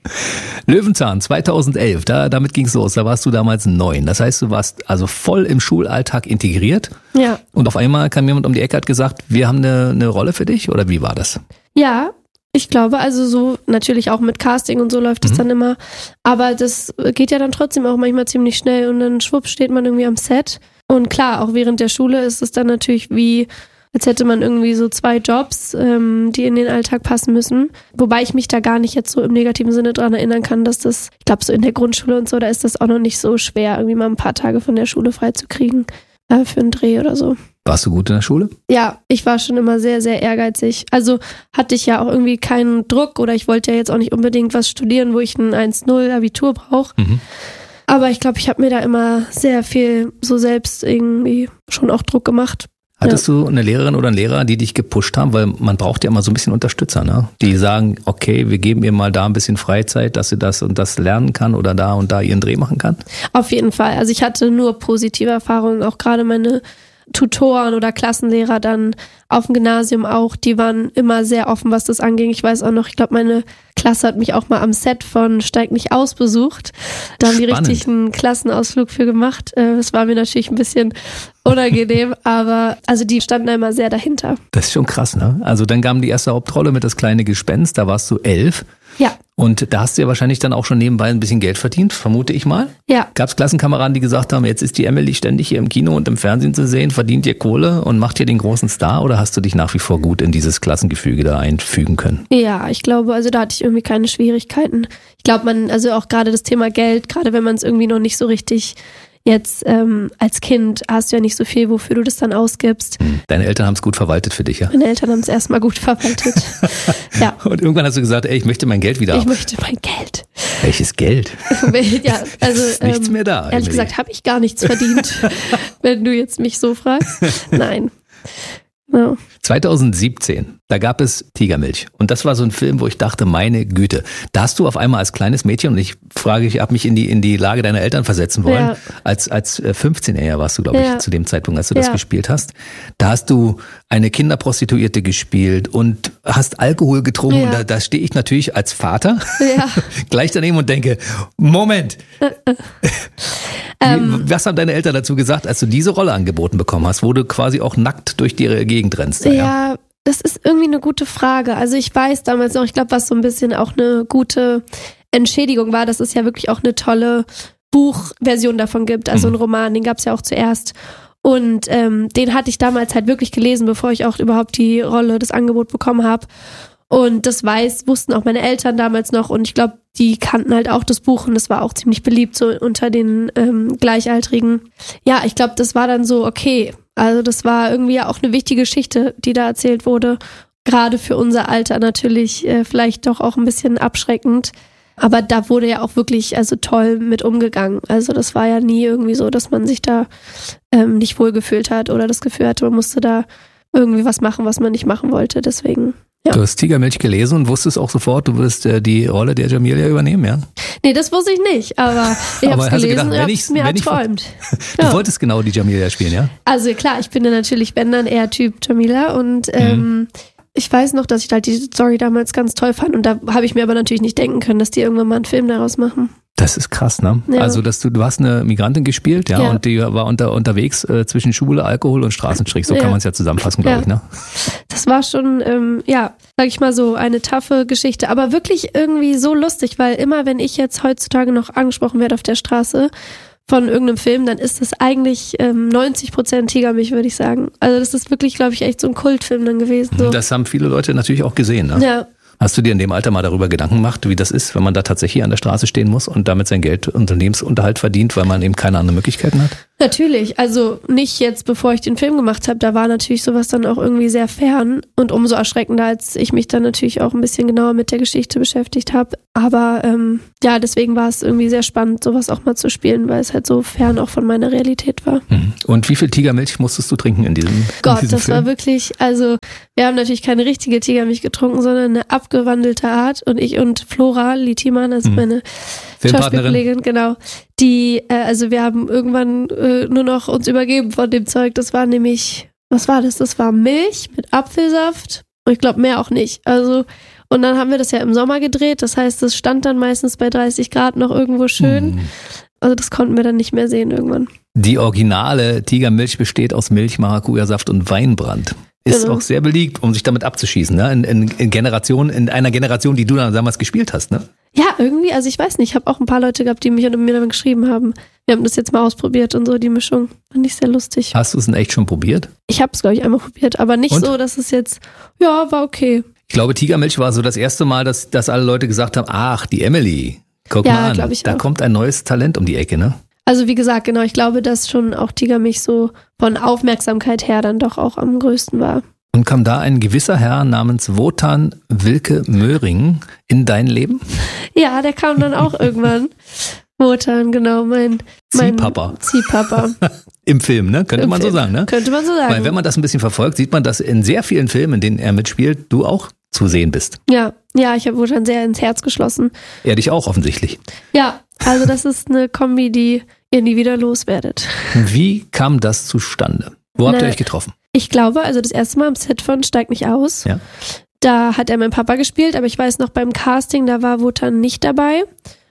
Löwenzahn zweitausendelf, da, damit ging's los, da warst du damals neun. Das heißt, du warst also voll im Schulalltag integriert. Ja. Und auf einmal kam jemand um die Ecke, hat gesagt, wir haben eine, eine Rolle für dich, oder wie war das? Ja, ich glaube, also so natürlich auch mit Casting und so läuft es mhm. dann immer. Aber das geht ja dann trotzdem auch manchmal ziemlich schnell und dann schwupp steht man irgendwie am Set. Und klar, auch während der Schule ist es dann natürlich wie, als hätte man irgendwie so zwei Jobs, ähm, die in den Alltag passen müssen. Wobei ich mich da gar nicht jetzt so im negativen Sinne dran erinnern kann, dass das, ich glaube so in der Grundschule und so, da ist das auch noch nicht so schwer, irgendwie mal ein paar Tage von der Schule freizukriegen äh, für einen Dreh oder so. Warst du gut in der Schule? Ja, ich war schon immer sehr, sehr ehrgeizig. Also hatte ich ja auch irgendwie keinen Druck oder ich wollte ja jetzt auch nicht unbedingt was studieren, wo ich ein eins null Abitur brauche. Mhm. Aber ich glaube, ich habe mir da immer sehr viel so selbst irgendwie schon auch Druck gemacht. Hattest ja. du eine Lehrerin oder einen Lehrer, die dich gepusht haben? Weil man braucht ja immer so ein bisschen Unterstützer, ne? Die sagen, okay, wir geben ihr mal da ein bisschen Freizeit, dass sie das und das lernen kann oder da und da ihren Dreh machen kann? Auf jeden Fall. Also ich hatte nur positive Erfahrungen, auch gerade meine Tutoren oder Klassenlehrer dann auf dem Gymnasium auch, die waren immer sehr offen, was das anging. Ich weiß auch noch, ich glaube, meine Klasse hat mich auch mal am Set von Steig nicht aus besucht. Da haben Spannend. Die richtig einen Klassenausflug für gemacht. Das war mir natürlich ein bisschen unangenehm, aber also die standen da immer sehr dahinter. Das ist schon krass, ne? Also dann kam die erste Hauptrolle mit Das kleine Gespenst, da warst du elf. Ja. Und da hast du ja wahrscheinlich dann auch schon nebenbei ein bisschen Geld verdient, vermute ich mal. Ja. Gab es Klassenkameraden, die gesagt haben, jetzt ist die Emily ständig hier im Kino und im Fernsehen zu sehen, verdient ihr Kohle und macht hier den großen Star, oder hast du dich nach wie vor gut in dieses Klassengefüge da einfügen können? Ja, ich glaube, also da hatte ich irgendwie keine Schwierigkeiten. Ich glaube, man, also auch gerade das Thema Geld, gerade wenn man es irgendwie noch nicht so richtig jetzt ähm, als Kind hast du ja nicht so viel, wofür du das dann ausgibst. Deine Eltern haben es gut verwaltet für dich, ja? Meine Eltern haben es erstmal gut verwaltet. Ja. Und irgendwann hast du gesagt, ey, ich möchte mein Geld wieder Ich haben. möchte mein Geld. Welches Geld? Ja, also ist nichts ähm, mehr da. Ehrlich Emily. gesagt, habe ich gar nichts verdient, wenn du jetzt mich so fragst. Nein. No. zweitausendsiebzehn, da gab es Tigermilch. Und das war so ein Film, wo ich dachte, meine Güte, da hast du auf einmal als kleines Mädchen, und ich frage, ich habe mich in die, in die Lage deiner Eltern versetzen wollen, ja. als, als fünfzehnjähriger warst du, glaube ich, ja. zu dem Zeitpunkt, als du das ja. gespielt hast. Da hast du eine Kinderprostituierte gespielt und hast Alkohol getrunken. Ja. Und da, da stehe ich natürlich als Vater Ja. gleich daneben und denke, Moment, ähm, was haben deine Eltern dazu gesagt, als du diese Rolle angeboten bekommen hast, wo du quasi auch nackt durch die Gegend rennst? Ja, das ist irgendwie eine gute Frage. Also ich weiß damals noch, ich glaube, was so ein bisschen auch eine gute Entschädigung war, dass es ja wirklich auch eine tolle Buchversion davon gibt, also ein Roman, den gab es ja auch zuerst. Und ähm, den hatte ich damals halt wirklich gelesen, bevor ich auch überhaupt die Rolle, das Angebot bekommen habe. Und das weiß, wussten auch meine Eltern damals noch und ich glaube, die kannten halt auch das Buch und das war auch ziemlich beliebt so unter den ähm, Gleichaltrigen. Ja, ich glaube, das war dann so okay. Also das war irgendwie auch eine wichtige Geschichte, die da erzählt wurde. Gerade für unser Alter natürlich äh, vielleicht doch auch ein bisschen abschreckend. Aber da wurde ja auch wirklich also toll mit umgegangen. Also das war ja nie irgendwie so, dass man sich da ähm, nicht wohlgefühlt hat oder das Gefühl hatte, man musste da irgendwie was machen, was man nicht machen wollte. Deswegen... Ja. Du hast Tigermilch gelesen und wusstest auch sofort, du wirst äh, die Rolle der Jamilia übernehmen, ja? Nee, das wusste ich nicht, aber ich habe es gelesen und habe es mir erträumt. Du ja. wolltest genau die Jamilia spielen, ja? Also klar, ich bin ja natürlich, wenn dann eher Typ Jamila und ähm, mhm. ich weiß noch, dass ich halt die Story damals ganz toll fand und da habe ich mir aber natürlich nicht denken können, dass die irgendwann mal einen Film daraus machen. Das ist krass, ne? Ja. Also, dass du, du hast eine Migrantin gespielt, ja, ja. und die war unter, unterwegs äh, zwischen Schule, Alkohol und Straßenstrich. So ja. kann man es ja zusammenfassen, glaube ja. ich, ne? Das war schon, ähm, ja, sag ich mal so, eine taffe Geschichte, aber wirklich irgendwie so lustig, weil immer, wenn ich jetzt heutzutage noch angesprochen werde auf der Straße von irgendeinem Film, dann ist das eigentlich ähm, neunzig Prozent Tigermilch, würde ich sagen. Also das ist wirklich, glaube ich, echt so ein Kultfilm dann gewesen. So. Das haben viele Leute natürlich auch gesehen, ne? Ja. Hast du dir in dem Alter mal darüber Gedanken gemacht, wie das ist, wenn man da tatsächlich an der Straße stehen muss und damit sein Geld und Lebensunterhalt verdient, weil man eben keine anderen Möglichkeiten hat? Natürlich, also nicht jetzt, bevor ich den Film gemacht habe, da war natürlich sowas dann auch irgendwie sehr fern und umso erschreckender, als ich mich dann natürlich auch ein bisschen genauer mit der Geschichte beschäftigt habe. Aber ähm, ja, deswegen war es irgendwie sehr spannend, sowas auch mal zu spielen, weil es halt so fern auch von meiner Realität war. Und wie viel Tigermilch musstest du trinken in diesem, Gott, in diesem das Film? war wirklich, also wir haben natürlich keine richtige Tigermilch getrunken, sondern eine abgewandelte Art und ich und Flora Litiman, also mhm. meine Schauspielkollegin, genau, die, äh, also wir haben irgendwann äh, nur noch uns übergeben von dem Zeug. Das war nämlich, was war das? Das war Milch mit Apfelsaft und ich glaube mehr auch nicht. Also und dann haben wir das ja im Sommer gedreht. Das heißt, das stand dann meistens bei dreißig Grad noch irgendwo schön. Mhm. Also das konnten wir dann nicht mehr sehen irgendwann. Die originale Tigermilch besteht aus Milch, Maracuja-Saft und Weinbrand. Ist genau. auch sehr beliebt, um sich damit abzuschießen, ne? In, in, in Generation, in einer Generation, die du dann damals gespielt hast, ne? Ja, irgendwie, also ich weiß nicht, ich habe auch ein paar Leute gehabt, die mich und mir dann geschrieben haben. Wir haben das jetzt mal ausprobiert und so, die Mischung. Fand ich sehr lustig. Hast du es denn echt schon probiert? Ich habe es, glaube ich, einmal probiert, aber nicht und? so, dass es jetzt, ja, war okay. Ich glaube, Tigermilch war so das erste Mal, dass, dass alle Leute gesagt haben, ach, die Emily, guck ja, mal an, ich da auch. kommt ein neues Talent um die Ecke, ne? Also wie gesagt, genau, ich glaube, dass schon auch Tigermilch so von Aufmerksamkeit her dann doch auch am größten war. Und kam da ein gewisser Herr namens Wotan Wilke Möhring in dein Leben? Ja, der kam dann auch irgendwann. Wotan, genau, mein, mein Ziehpapa. Ziehpapa. Im Film, ne? Könnte Im man Film. so sagen, ne? Könnte man so sagen. Weil wenn man das ein bisschen verfolgt, sieht man, dass in sehr vielen Filmen, in denen er mitspielt, du auch zu sehen bist. Ja, ja, ich habe Wotan sehr ins Herz geschlossen. Er dich auch offensichtlich. Ja, also das ist eine Kombi, die ihr nie wieder loswerdet. Wie kam das zustande? Wo habt Na, ihr euch getroffen? Ich glaube, also das erste Mal am Set von Steig nicht aus. Ja. Da hat er meinen Papa gespielt, aber ich weiß noch beim Casting, da war Wotan nicht dabei.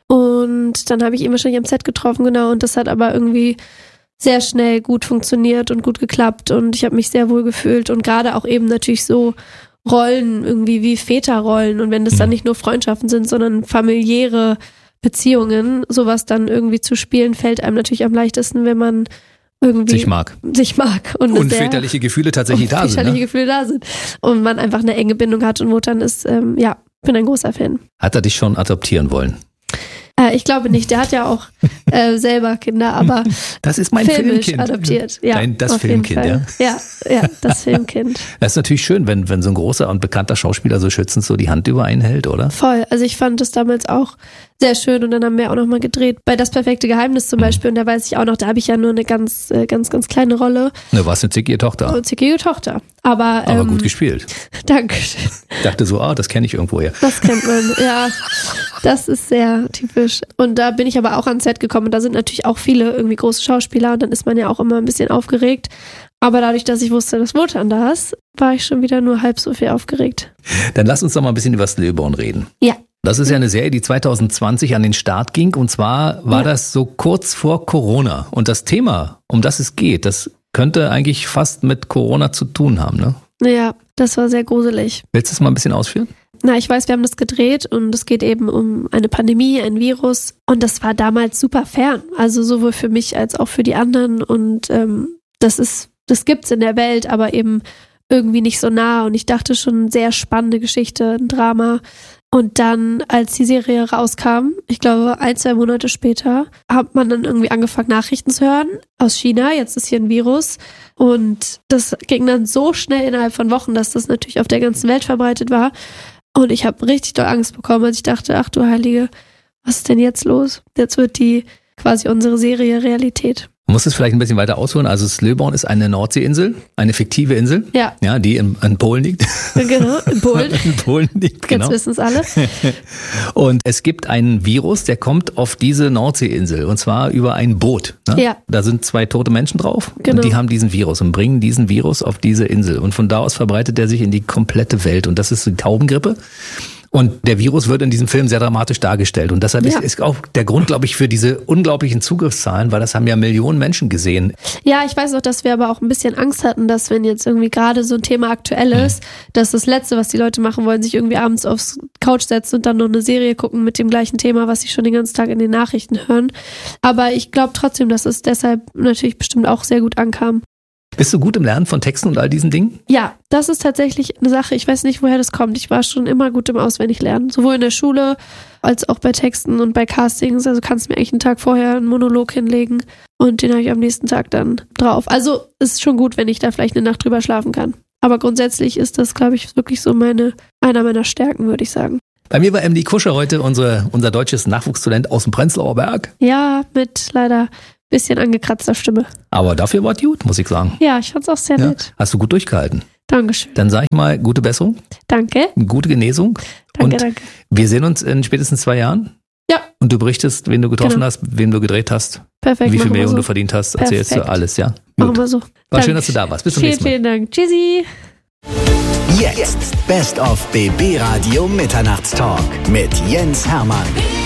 Und dann habe ich ihn wahrscheinlich am Set getroffen, genau. Und das hat aber irgendwie sehr schnell gut funktioniert und gut geklappt. Und ich habe mich sehr wohl gefühlt. Und gerade auch eben natürlich so Rollen irgendwie wie Väterrollen. Und wenn das dann nicht nur Freundschaften sind, sondern familiäre Beziehungen, sowas dann irgendwie zu spielen, fällt einem natürlich am leichtesten, wenn man irgendwie sich mag. Sich mag. Und, und väterliche Gefühle tatsächlich da sind. Väterliche Ne? Gefühle da sind. Und man einfach eine enge Bindung hat. Und Wotan ist, ähm, ja, bin ein großer Fan. Hat er dich schon adoptieren wollen? Äh, ich glaube nicht. Der hat ja auch äh, selber Kinder, aber das ist mein filmisch Filmkind. adoptiert. Ja, Dein, das Filmkind, ja? Ja, ja, das Filmkind. Das ist natürlich schön, wenn, wenn so ein großer und bekannter Schauspieler so schützend so die Hand über einen hält, oder? Voll. Also ich fand das damals auch sehr schön und dann haben wir auch nochmal gedreht bei Das perfekte Geheimnis zum Beispiel und da weiß ich auch noch, da habe ich ja nur eine ganz, ganz, ganz kleine Rolle. Du warst eine zickige Tochter. Eine zickige Tochter. Aber, Aber ähm, gut gespielt. Dankeschön. Ich dachte so, ah, das kenne ich irgendwoher. Das kennt man, ja. Das ist sehr typisch. Und da bin ich aber auch ans Set gekommen und da sind natürlich auch viele irgendwie große Schauspieler und dann ist man ja auch immer ein bisschen aufgeregt. Aber dadurch, dass ich wusste, dass Wotan da ist, war ich schon wieder nur halb so viel aufgeregt. Dann lass uns doch mal ein bisschen über Stillborn reden. Ja. Das ist ja eine Serie, die zwanzig zwanzig an den Start ging und zwar war ja. das so kurz vor Corona. Und das Thema, um das es geht, das könnte eigentlich fast mit Corona zu tun haben, ne? Ja, das war sehr gruselig. Willst du es mal ein bisschen ausführen? Na, ich weiß, wir haben das gedreht und es geht eben um eine Pandemie, ein Virus und das war damals super fern, also sowohl für mich als auch für die anderen und ähm, das ist, das gibt's in der Welt, aber eben irgendwie nicht so nah und ich dachte schon, sehr spannende Geschichte, ein Drama. Und dann, als die Serie rauskam, ich glaube ein, zwei Monate später, hat man dann irgendwie angefangen, Nachrichten zu hören aus China. Jetzt ist hier ein Virus. Und das ging dann so schnell innerhalb von Wochen, dass das natürlich auf der ganzen Welt verbreitet war. Und ich habe richtig doll Angst bekommen, als ich dachte, ach du Heilige, was ist denn jetzt los? Jetzt wird die quasi unsere Serie Realität. Du musst es vielleicht ein bisschen weiter ausholen. Also Slöborn ist eine Nordseeinsel, eine fiktive Insel, ja, ja, die in, in Polen liegt. Genau, in Polen. in Polen liegt, genau. Jetzt wissen es alle. Und es gibt einen Virus, der kommt auf diese Nordseeinsel und zwar über ein Boot. Ne? Ja. Da sind zwei tote Menschen drauf Genau. Und die haben diesen Virus und bringen diesen Virus auf diese Insel. Und von da aus verbreitet er sich in die komplette Welt. Und das ist die Taubengrippe. Und der Virus wird in diesem Film sehr dramatisch dargestellt. Und deshalb Ja. ist, ist auch der Grund, glaube ich, für diese unglaublichen Zugriffszahlen, weil das haben ja Millionen Menschen gesehen. Ja, ich weiß auch, dass wir aber auch ein bisschen Angst hatten, dass wenn jetzt irgendwie gerade so ein Thema aktuell ist, dass das Letzte, was die Leute machen wollen, sich irgendwie abends aufs Couch setzen und dann noch eine Serie gucken mit dem gleichen Thema, was sie schon den ganzen Tag in den Nachrichten hören. Aber ich glaube trotzdem, dass es deshalb natürlich bestimmt auch sehr gut ankam. Bist du gut im Lernen von Texten und all diesen Dingen? Ja, das ist tatsächlich eine Sache. Ich weiß nicht, woher das kommt. Ich war schon immer gut im Auswendiglernen. Sowohl in der Schule als auch bei Texten und bei Castings. Also kannst du mir eigentlich einen Tag vorher einen Monolog hinlegen und den habe ich am nächsten Tag dann drauf. Also ist schon gut, wenn ich da vielleicht eine Nacht drüber schlafen kann. Aber grundsätzlich ist das, glaube ich, wirklich so meine, einer meiner Stärken, würde ich sagen. Bei mir war Emily Kuscher heute unsere, unser deutsches Nachwuchstalent aus dem Prenzlauer Berg. Ja, mit leider bisschen angekratzter Stimme. Aber dafür war es gut, muss ich sagen. Ja, ich fand's auch sehr Ja, nett. hast du gut durchgehalten. Dankeschön. Dann sage ich mal, gute Besserung, Danke. gute Genesung. Danke, und danke. wir sehen uns in spätestens zwei Jahren. Ja. Und du berichtest, wen du getroffen Genau. hast, wem du gedreht hast, Perfekt. wie viel machen wir Millionen so. du verdient hast, erzählst du Perfekt. alles, ja? Machen wir so. War Danke. schön, dass du da warst. Bis zum Vielen, nächsten Mal. vielen Dank. Tschüssi. Jetzt Best of B B Radio Mitternachtstalk mit Jens Hermann.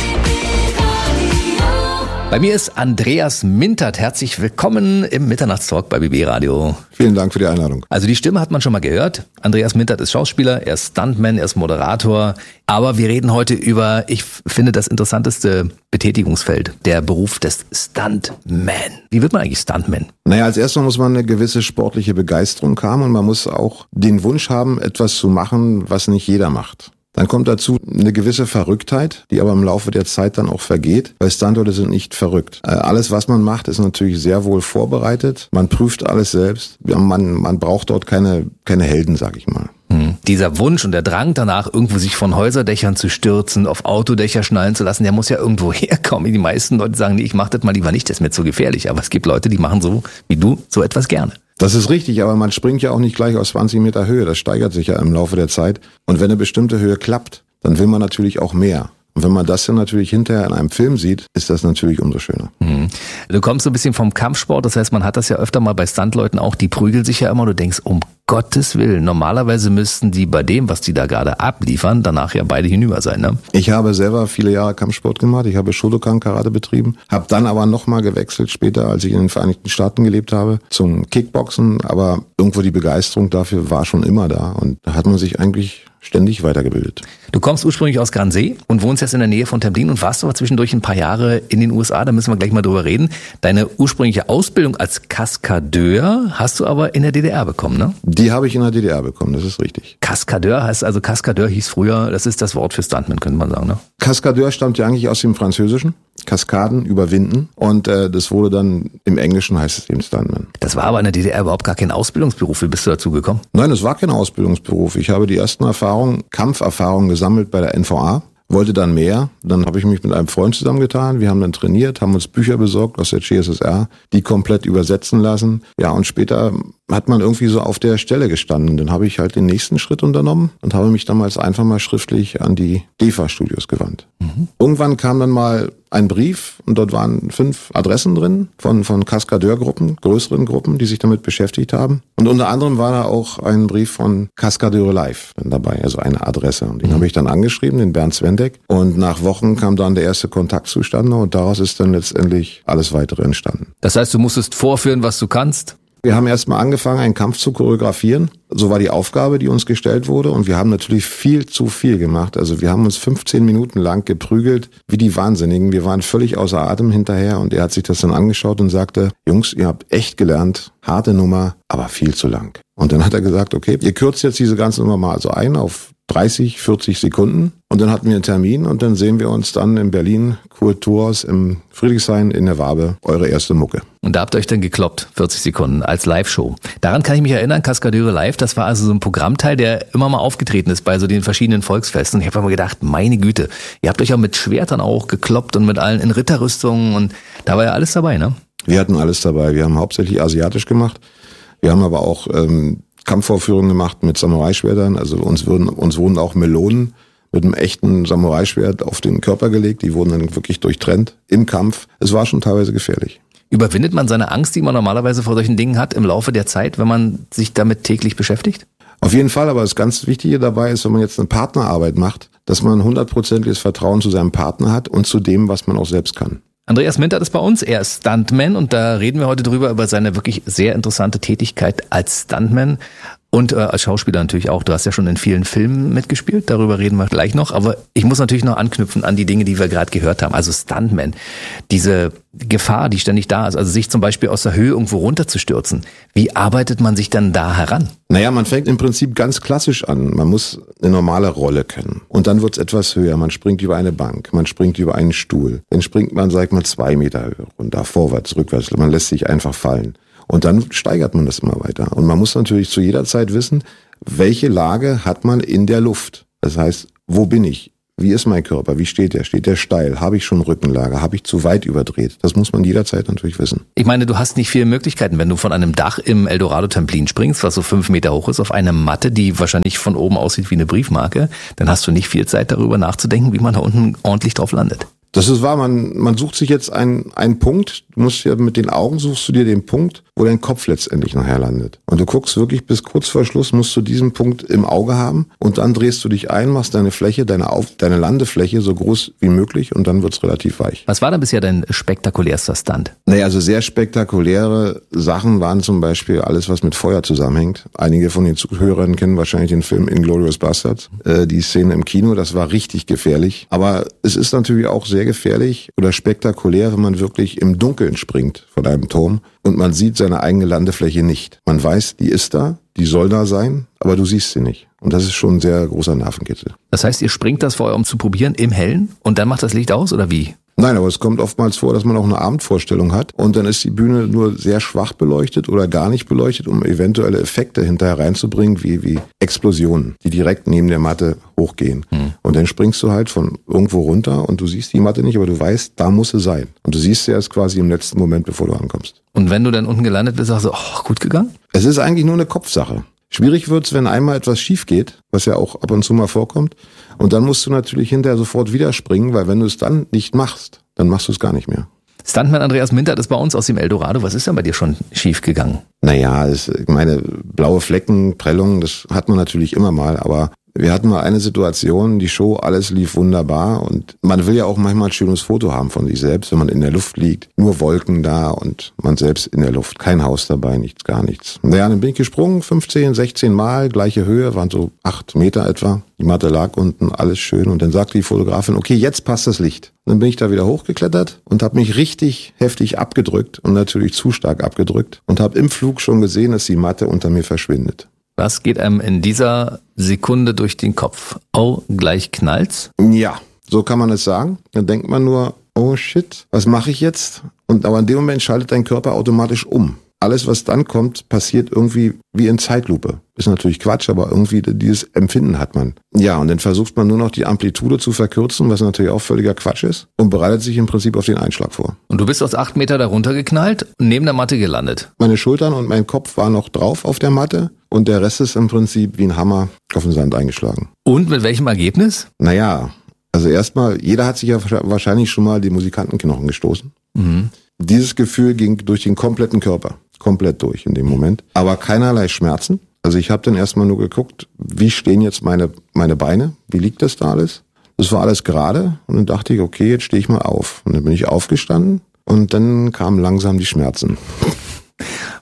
Bei mir ist Andreas Mintert. Herzlich willkommen im Mitternachtstalk bei B B Radio. Vielen Dank für die Einladung. Also die Stimme hat man schon mal gehört. Andreas Mintert ist Schauspieler, er ist Stuntman, er ist Moderator. Aber wir reden heute über, ich finde, das interessanteste Betätigungsfeld, der Beruf des Stuntman. Wie wird man eigentlich Stuntman? Naja, als erstes muss man eine gewisse sportliche Begeisterung haben und man muss auch den Wunsch haben, etwas zu machen, was nicht jeder macht. Dann kommt dazu eine gewisse Verrücktheit, die aber im Laufe der Zeit dann auch vergeht, weil Stuntleute sind nicht verrückt. Alles, was man macht, ist natürlich sehr wohl vorbereitet. Man prüft alles selbst. Man, man braucht dort keine, keine Helden, sag ich mal. Hm. Dieser Wunsch und der Drang danach, irgendwo sich von Häuserdächern zu stürzen, auf Autodächer schnallen zu lassen, der muss ja irgendwo herkommen. Die meisten Leute sagen, nee, ich mach das mal lieber nicht, das ist mir zu gefährlich. Aber es gibt Leute, die machen so wie du so etwas gerne. Das ist richtig, aber man springt ja auch nicht gleich aus zwanzig Meter Höhe. Das steigert sich ja im Laufe der Zeit. Und wenn eine bestimmte Höhe klappt, dann will man natürlich auch mehr. Und wenn man das dann natürlich hinterher in einem Film sieht, ist das natürlich umso schöner. Mhm. Du kommst so ein bisschen vom Kampfsport, das heißt, man hat das ja öfter mal bei Stuntleuten auch, die prügeln sich ja immer, du denkst, um Gottes Willen, normalerweise müssten die bei dem, was die da gerade abliefern, danach ja beide hinüber sein, ne? Ich habe selber viele Jahre Kampfsport gemacht, ich habe Shotokan-Karate betrieben, habe dann aber nochmal gewechselt später, als ich in den Vereinigten Staaten gelebt habe, zum Kickboxen, aber irgendwo die Begeisterung dafür war schon immer da und da hat man sich eigentlich ständig weitergebildet. Du kommst ursprünglich aus Gransee und wohnst jetzt in der Nähe von Templin und warst aber zwischendurch ein paar Jahre in den U S A, da müssen wir gleich mal drüber reden. Deine ursprüngliche Ausbildung als Kaskadeur hast du aber in der D D R bekommen, ne? Die habe ich in der D D R bekommen, das ist richtig. Kaskadeur heißt also, Kaskadeur hieß früher, das ist das Wort für Stuntman, könnte man sagen, ne? Kaskadeur stammt ja eigentlich aus dem Französischen, Kaskaden, überwinden und äh, das wurde dann, im Englischen heißt es eben Stuntman. Das war aber in der D D R überhaupt gar kein Ausbildungsberuf, wie bist du dazu gekommen? Nein, es war kein Ausbildungsberuf. Ich habe die ersten Erfahrungen, Kampferfahrungen gesammelt bei der N V A, wollte dann mehr. Dann habe ich mich mit einem Freund zusammengetan. Wir haben dann trainiert, haben uns Bücher besorgt aus der C S S R, die komplett übersetzen lassen. Ja, und später hat man irgendwie so auf der Stelle gestanden. Dann habe ich halt den nächsten Schritt unternommen und habe mich damals einfach mal schriftlich an die D E F A-Studios gewandt. Mhm. Irgendwann kam dann mal ein Brief und dort waren fünf Adressen drin von, von Kaskadeurgruppen, größeren Gruppen, die sich damit beschäftigt haben. Und unter anderem war da auch ein Brief von Kaskadeure Live dann dabei, also eine Adresse. Und den mhm. habe ich dann angeschrieben, den Bernd Svendeck. Und nach Wochen kam dann der erste Kontakt zustande und daraus ist dann letztendlich alles weitere entstanden. Das heißt, du musstest vorführen, was du kannst? Wir haben erstmal angefangen, einen Kampf zu choreografieren. So war die Aufgabe, die uns gestellt wurde. Und wir haben natürlich viel zu viel gemacht. Also wir haben uns fünfzehn Minuten lang geprügelt wie die Wahnsinnigen. Wir waren völlig außer Atem hinterher. Und er hat sich das dann angeschaut und sagte, Jungs, ihr habt echt gelernt, harte Nummer, aber viel zu lang. Und dann hat er gesagt, okay, ihr kürzt jetzt diese ganze Nummer mal so ein auf dreißig, vierzig Sekunden. Und dann hatten wir einen Termin und dann sehen wir uns dann in Berlin, Kulturhaus im Friedrichshain in der Wabe, eure erste Mucke. Und da habt ihr euch dann gekloppt, vierzig Sekunden, als Live-Show. Daran kann ich mich erinnern, Kaskadeure Live, das war also so ein Programmteil, der immer mal aufgetreten ist bei so den verschiedenen Volksfesten. Und ich habe immer gedacht, meine Güte, ihr habt euch auch mit Schwertern auch gekloppt und mit allen in Ritterrüstungen und da war ja alles dabei, ne? Wir hatten alles dabei. Wir haben hauptsächlich asiatisch gemacht. Wir haben aber auch ähm, Kampfvorführungen gemacht mit Samurai-Schwertern. Also uns wurden, uns wurden auch Melonen mit einem echten Samurai-Schwert auf den Körper gelegt. Die wurden dann wirklich durchtrennt im Kampf. Es war schon teilweise gefährlich. Überwindet man seine Angst, die man normalerweise vor solchen Dingen hat, im Laufe der Zeit, wenn man sich damit täglich beschäftigt? Auf jeden Fall, aber das ganz Wichtige dabei ist, wenn man jetzt eine Partnerarbeit macht, dass man hundertprozentiges Vertrauen zu seinem Partner hat und zu dem, was man auch selbst kann. Andreas Mintert ist bei uns, er ist Stuntman und da reden wir heute drüber, über seine wirklich sehr interessante Tätigkeit als Stuntman und äh, als Schauspieler natürlich auch. Du hast ja schon in vielen Filmen mitgespielt, darüber reden wir gleich noch, aber ich muss natürlich noch anknüpfen an die Dinge, die wir gerade gehört haben. Also Stuntman, diese Gefahr, die ständig da ist, also sich zum Beispiel aus der Höhe irgendwo runterzustürzen. Wie arbeitet man sich dann da heran? Naja, man fängt im Prinzip ganz klassisch an. Man muss eine normale Rolle können. Und dann wird es etwas höher. Man springt über eine Bank, man springt über einen Stuhl. Dann springt man, sag mal, zwei Meter höher runter, vorwärts, rückwärts. Man lässt sich einfach fallen. Und dann steigert man das immer weiter. Und man muss natürlich zu jeder Zeit wissen, welche Lage hat man in der Luft. Das heißt, wo bin ich? Wie ist mein Körper? Wie steht der? Steht der steil? Habe ich schon Rückenlage? Habe ich zu weit überdreht? Das muss man jederzeit natürlich wissen. Ich meine, du hast nicht viele Möglichkeiten, wenn du von einem Dach im Eldorado-Templin springst, was so fünf Meter hoch ist, auf eine Matte, die wahrscheinlich von oben aussieht wie eine Briefmarke, dann hast du nicht viel Zeit darüber nachzudenken, wie man da unten ordentlich drauf landet. Das ist wahr, man, man sucht sich jetzt einen, einen Punkt, du musst ja mit den Augen suchst du dir den Punkt, wo dein Kopf letztendlich nachher landet. Und du guckst wirklich bis kurz vor Schluss, musst du diesen Punkt im Auge haben und dann drehst du dich ein, machst deine Fläche, deine, Auf, deine Landefläche so groß wie möglich und dann wird's relativ weich. Was war denn bisher dein spektakulärster Stunt? Naja, also sehr spektakuläre Sachen waren zum Beispiel alles, was mit Feuer zusammenhängt. Einige von den Zuhörern kennen wahrscheinlich den Film Inglourious Basterds. Äh, die Szene im Kino, das war richtig gefährlich. Aber es ist natürlich auch sehr gefährlich oder spektakulär, wenn man wirklich im Dunkeln springt von einem Turm und man sieht seine eigene Landefläche nicht. Man weiß, die ist da, die soll da sein, aber du siehst sie nicht. Und das ist schon ein sehr großer Nervenkitzel. Das heißt, ihr springt das vorher, um zu probieren, im Hellen und dann macht das Licht aus oder wie? Nein, aber es kommt oftmals vor, dass man auch eine Abendvorstellung hat und dann ist die Bühne nur sehr schwach beleuchtet oder gar nicht beleuchtet, um eventuelle Effekte hinterher reinzubringen, wie, wie Explosionen, die direkt neben der Matte hochgehen. Hm. Und dann springst du halt von irgendwo runter und du siehst die Matte nicht, aber du weißt, da muss sie sein. Und du siehst sie erst quasi im letzten Moment, bevor du ankommst. Und wenn du dann unten gelandet bist, sagst du, oh, gut gegangen? Es ist eigentlich nur eine Kopfsache. Schwierig wird's, wenn einmal etwas schief geht, was ja auch ab und zu mal vorkommt. Und dann musst du natürlich hinterher sofort wieder springen, weil wenn du es dann nicht machst, dann machst du es gar nicht mehr. Stuntman Andreas Mintert ist bei uns aus dem Eldorado. Was ist denn bei dir schon schief gegangen? Naja, es, ich meine, blaue Flecken, Prellungen, das hat man natürlich immer mal, aber wir hatten mal eine Situation, die Show, alles lief wunderbar und man will ja auch manchmal ein schönes Foto haben von sich selbst, wenn man in der Luft liegt, nur Wolken da und man selbst in der Luft, kein Haus dabei, nichts, gar nichts. Naja, dann bin ich gesprungen, fünfzehn, sechzehn Mal, gleiche Höhe, waren so acht Meter etwa, die Matte lag unten, alles schön und dann sagte die Fotografin, okay, jetzt passt das Licht. Und dann bin ich da wieder hochgeklettert und habe mich richtig heftig abgedrückt und natürlich zu stark abgedrückt und habe im Flug schon gesehen, dass die Matte unter mir verschwindet. Was geht einem in dieser Sekunde durch den Kopf? Oh, gleich knallt's? Ja, so kann man es sagen. Dann denkt man nur, oh shit, was mache ich jetzt? Und aber in dem Moment schaltet dein Körper automatisch um. Alles, was dann kommt, passiert irgendwie wie in Zeitlupe. Ist natürlich Quatsch, aber irgendwie dieses Empfinden hat man. Ja, und dann versucht man nur noch die Amplitude zu verkürzen, was natürlich auch völliger Quatsch ist und bereitet sich im Prinzip auf den Einschlag vor. Und du bist aus acht Meter da runtergeknallt und neben der Matte gelandet. Meine Schultern und mein Kopf waren noch drauf auf der Matte und der Rest ist im Prinzip wie ein Hammer auf den Sand eingeschlagen. Und mit welchem Ergebnis? Naja, also erstmal, jeder hat sich ja wahrscheinlich schon mal die Musikantenknochen gestoßen. Mhm. Dieses Gefühl ging durch den kompletten Körper. Komplett durch in dem Moment. Aber keinerlei Schmerzen. Also ich habe dann erstmal nur geguckt, wie stehen jetzt meine meine Beine? Wie liegt das da alles? Das war alles gerade. Und dann dachte ich, okay, jetzt stehe ich mal auf. Und dann bin ich aufgestanden und dann kamen langsam die Schmerzen.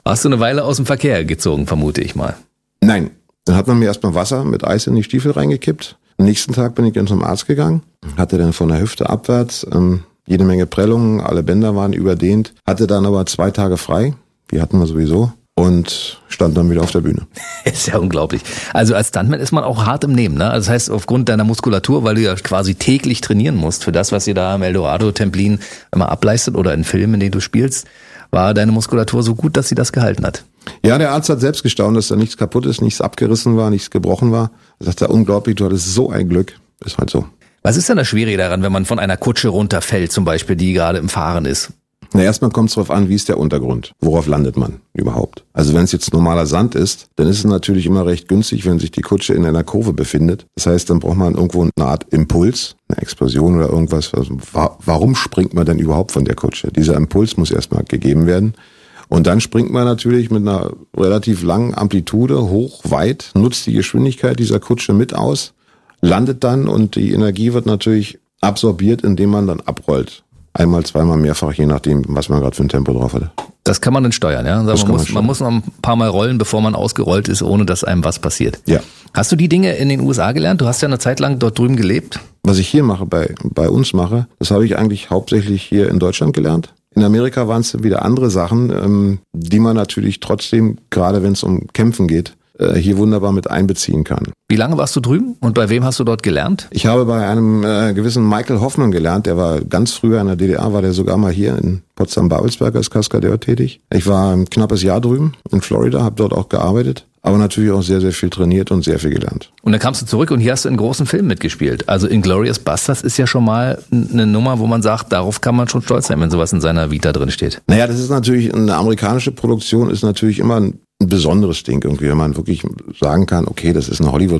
Warst du eine Weile aus dem Verkehr gezogen, vermute ich mal. Nein, dann hat man mir erstmal Wasser mit Eis in die Stiefel reingekippt. Am nächsten Tag bin ich dann zum Arzt gegangen, hatte dann von der Hüfte abwärts ähm, jede Menge Prellungen, alle Bänder waren überdehnt, hatte dann aber zwei Tage frei, die hatten wir sowieso, und stand dann wieder auf der Bühne. Ist ja unglaublich. Also als Stuntman ist man auch hart im Nehmen, ne? Also das heißt, aufgrund deiner Muskulatur, weil du ja quasi täglich trainieren musst für das, was ihr da im Eldorado Templin immer ableistet oder in Filmen, in denen du spielst, war deine Muskulatur so gut, dass sie das gehalten hat. Ja, der Arzt hat selbst gestaunt, dass da nichts kaputt ist, nichts abgerissen war, nichts gebrochen war. Er sagt, unglaublich, du hattest so ein Glück. Ist halt so. Was ist denn das Schwierige daran, wenn man von einer Kutsche runterfällt, zum Beispiel, die gerade im Fahren ist? Na, erstmal kommt es darauf an, wie ist der Untergrund? Worauf landet man überhaupt? Also wenn es jetzt normaler Sand ist, dann ist es natürlich immer recht günstig, wenn sich die Kutsche in einer Kurve befindet. Das heißt, dann braucht man irgendwo eine Art Impuls, eine Explosion oder irgendwas. Also, warum springt man denn überhaupt von der Kutsche? Dieser Impuls muss erstmal gegeben werden. Und dann springt man natürlich mit einer relativ langen Amplitude hoch, weit, nutzt die Geschwindigkeit dieser Kutsche mit aus, landet dann und die Energie wird natürlich absorbiert, indem man dann abrollt. Einmal, zweimal, mehrfach, je nachdem, was man gerade für ein Tempo drauf hatte. Das kann man dann steuern, ja? Also man, muss, man, man muss noch ein paar Mal rollen, bevor man ausgerollt ist, ohne dass einem was passiert. Ja. Hast du die Dinge in den U S A gelernt? Du hast ja eine Zeit lang dort drüben gelebt. Was ich hier mache, bei, bei uns mache, das habe ich eigentlich hauptsächlich hier in Deutschland gelernt. In Amerika waren es wieder andere Sachen, ähm, die man natürlich trotzdem, gerade wenn es um Kämpfen geht, äh, hier wunderbar mit einbeziehen kann. Wie lange warst du drüben und bei wem hast du dort gelernt? Ich habe bei einem äh, gewissen Michael Hoffmann gelernt, der war ganz früher in der D D R, war der sogar mal hier in Potsdam-Babelsberg als Kaskadeur tätig. Ich war ein knappes Jahr drüben in Florida, habe dort auch gearbeitet, aber natürlich auch sehr, sehr viel trainiert und sehr viel gelernt. Und dann kamst du zurück und hier hast du in großen Filmen mitgespielt. Also Inglourious Basterds ist ja schon mal eine Nummer, wo man sagt, darauf kann man schon stolz sein, wenn sowas in seiner Vita drin steht. Naja, das ist natürlich, eine amerikanische Produktion ist natürlich immer ein ein besonderes Ding irgendwie, wenn man wirklich sagen kann, okay, das ist eine Hollywood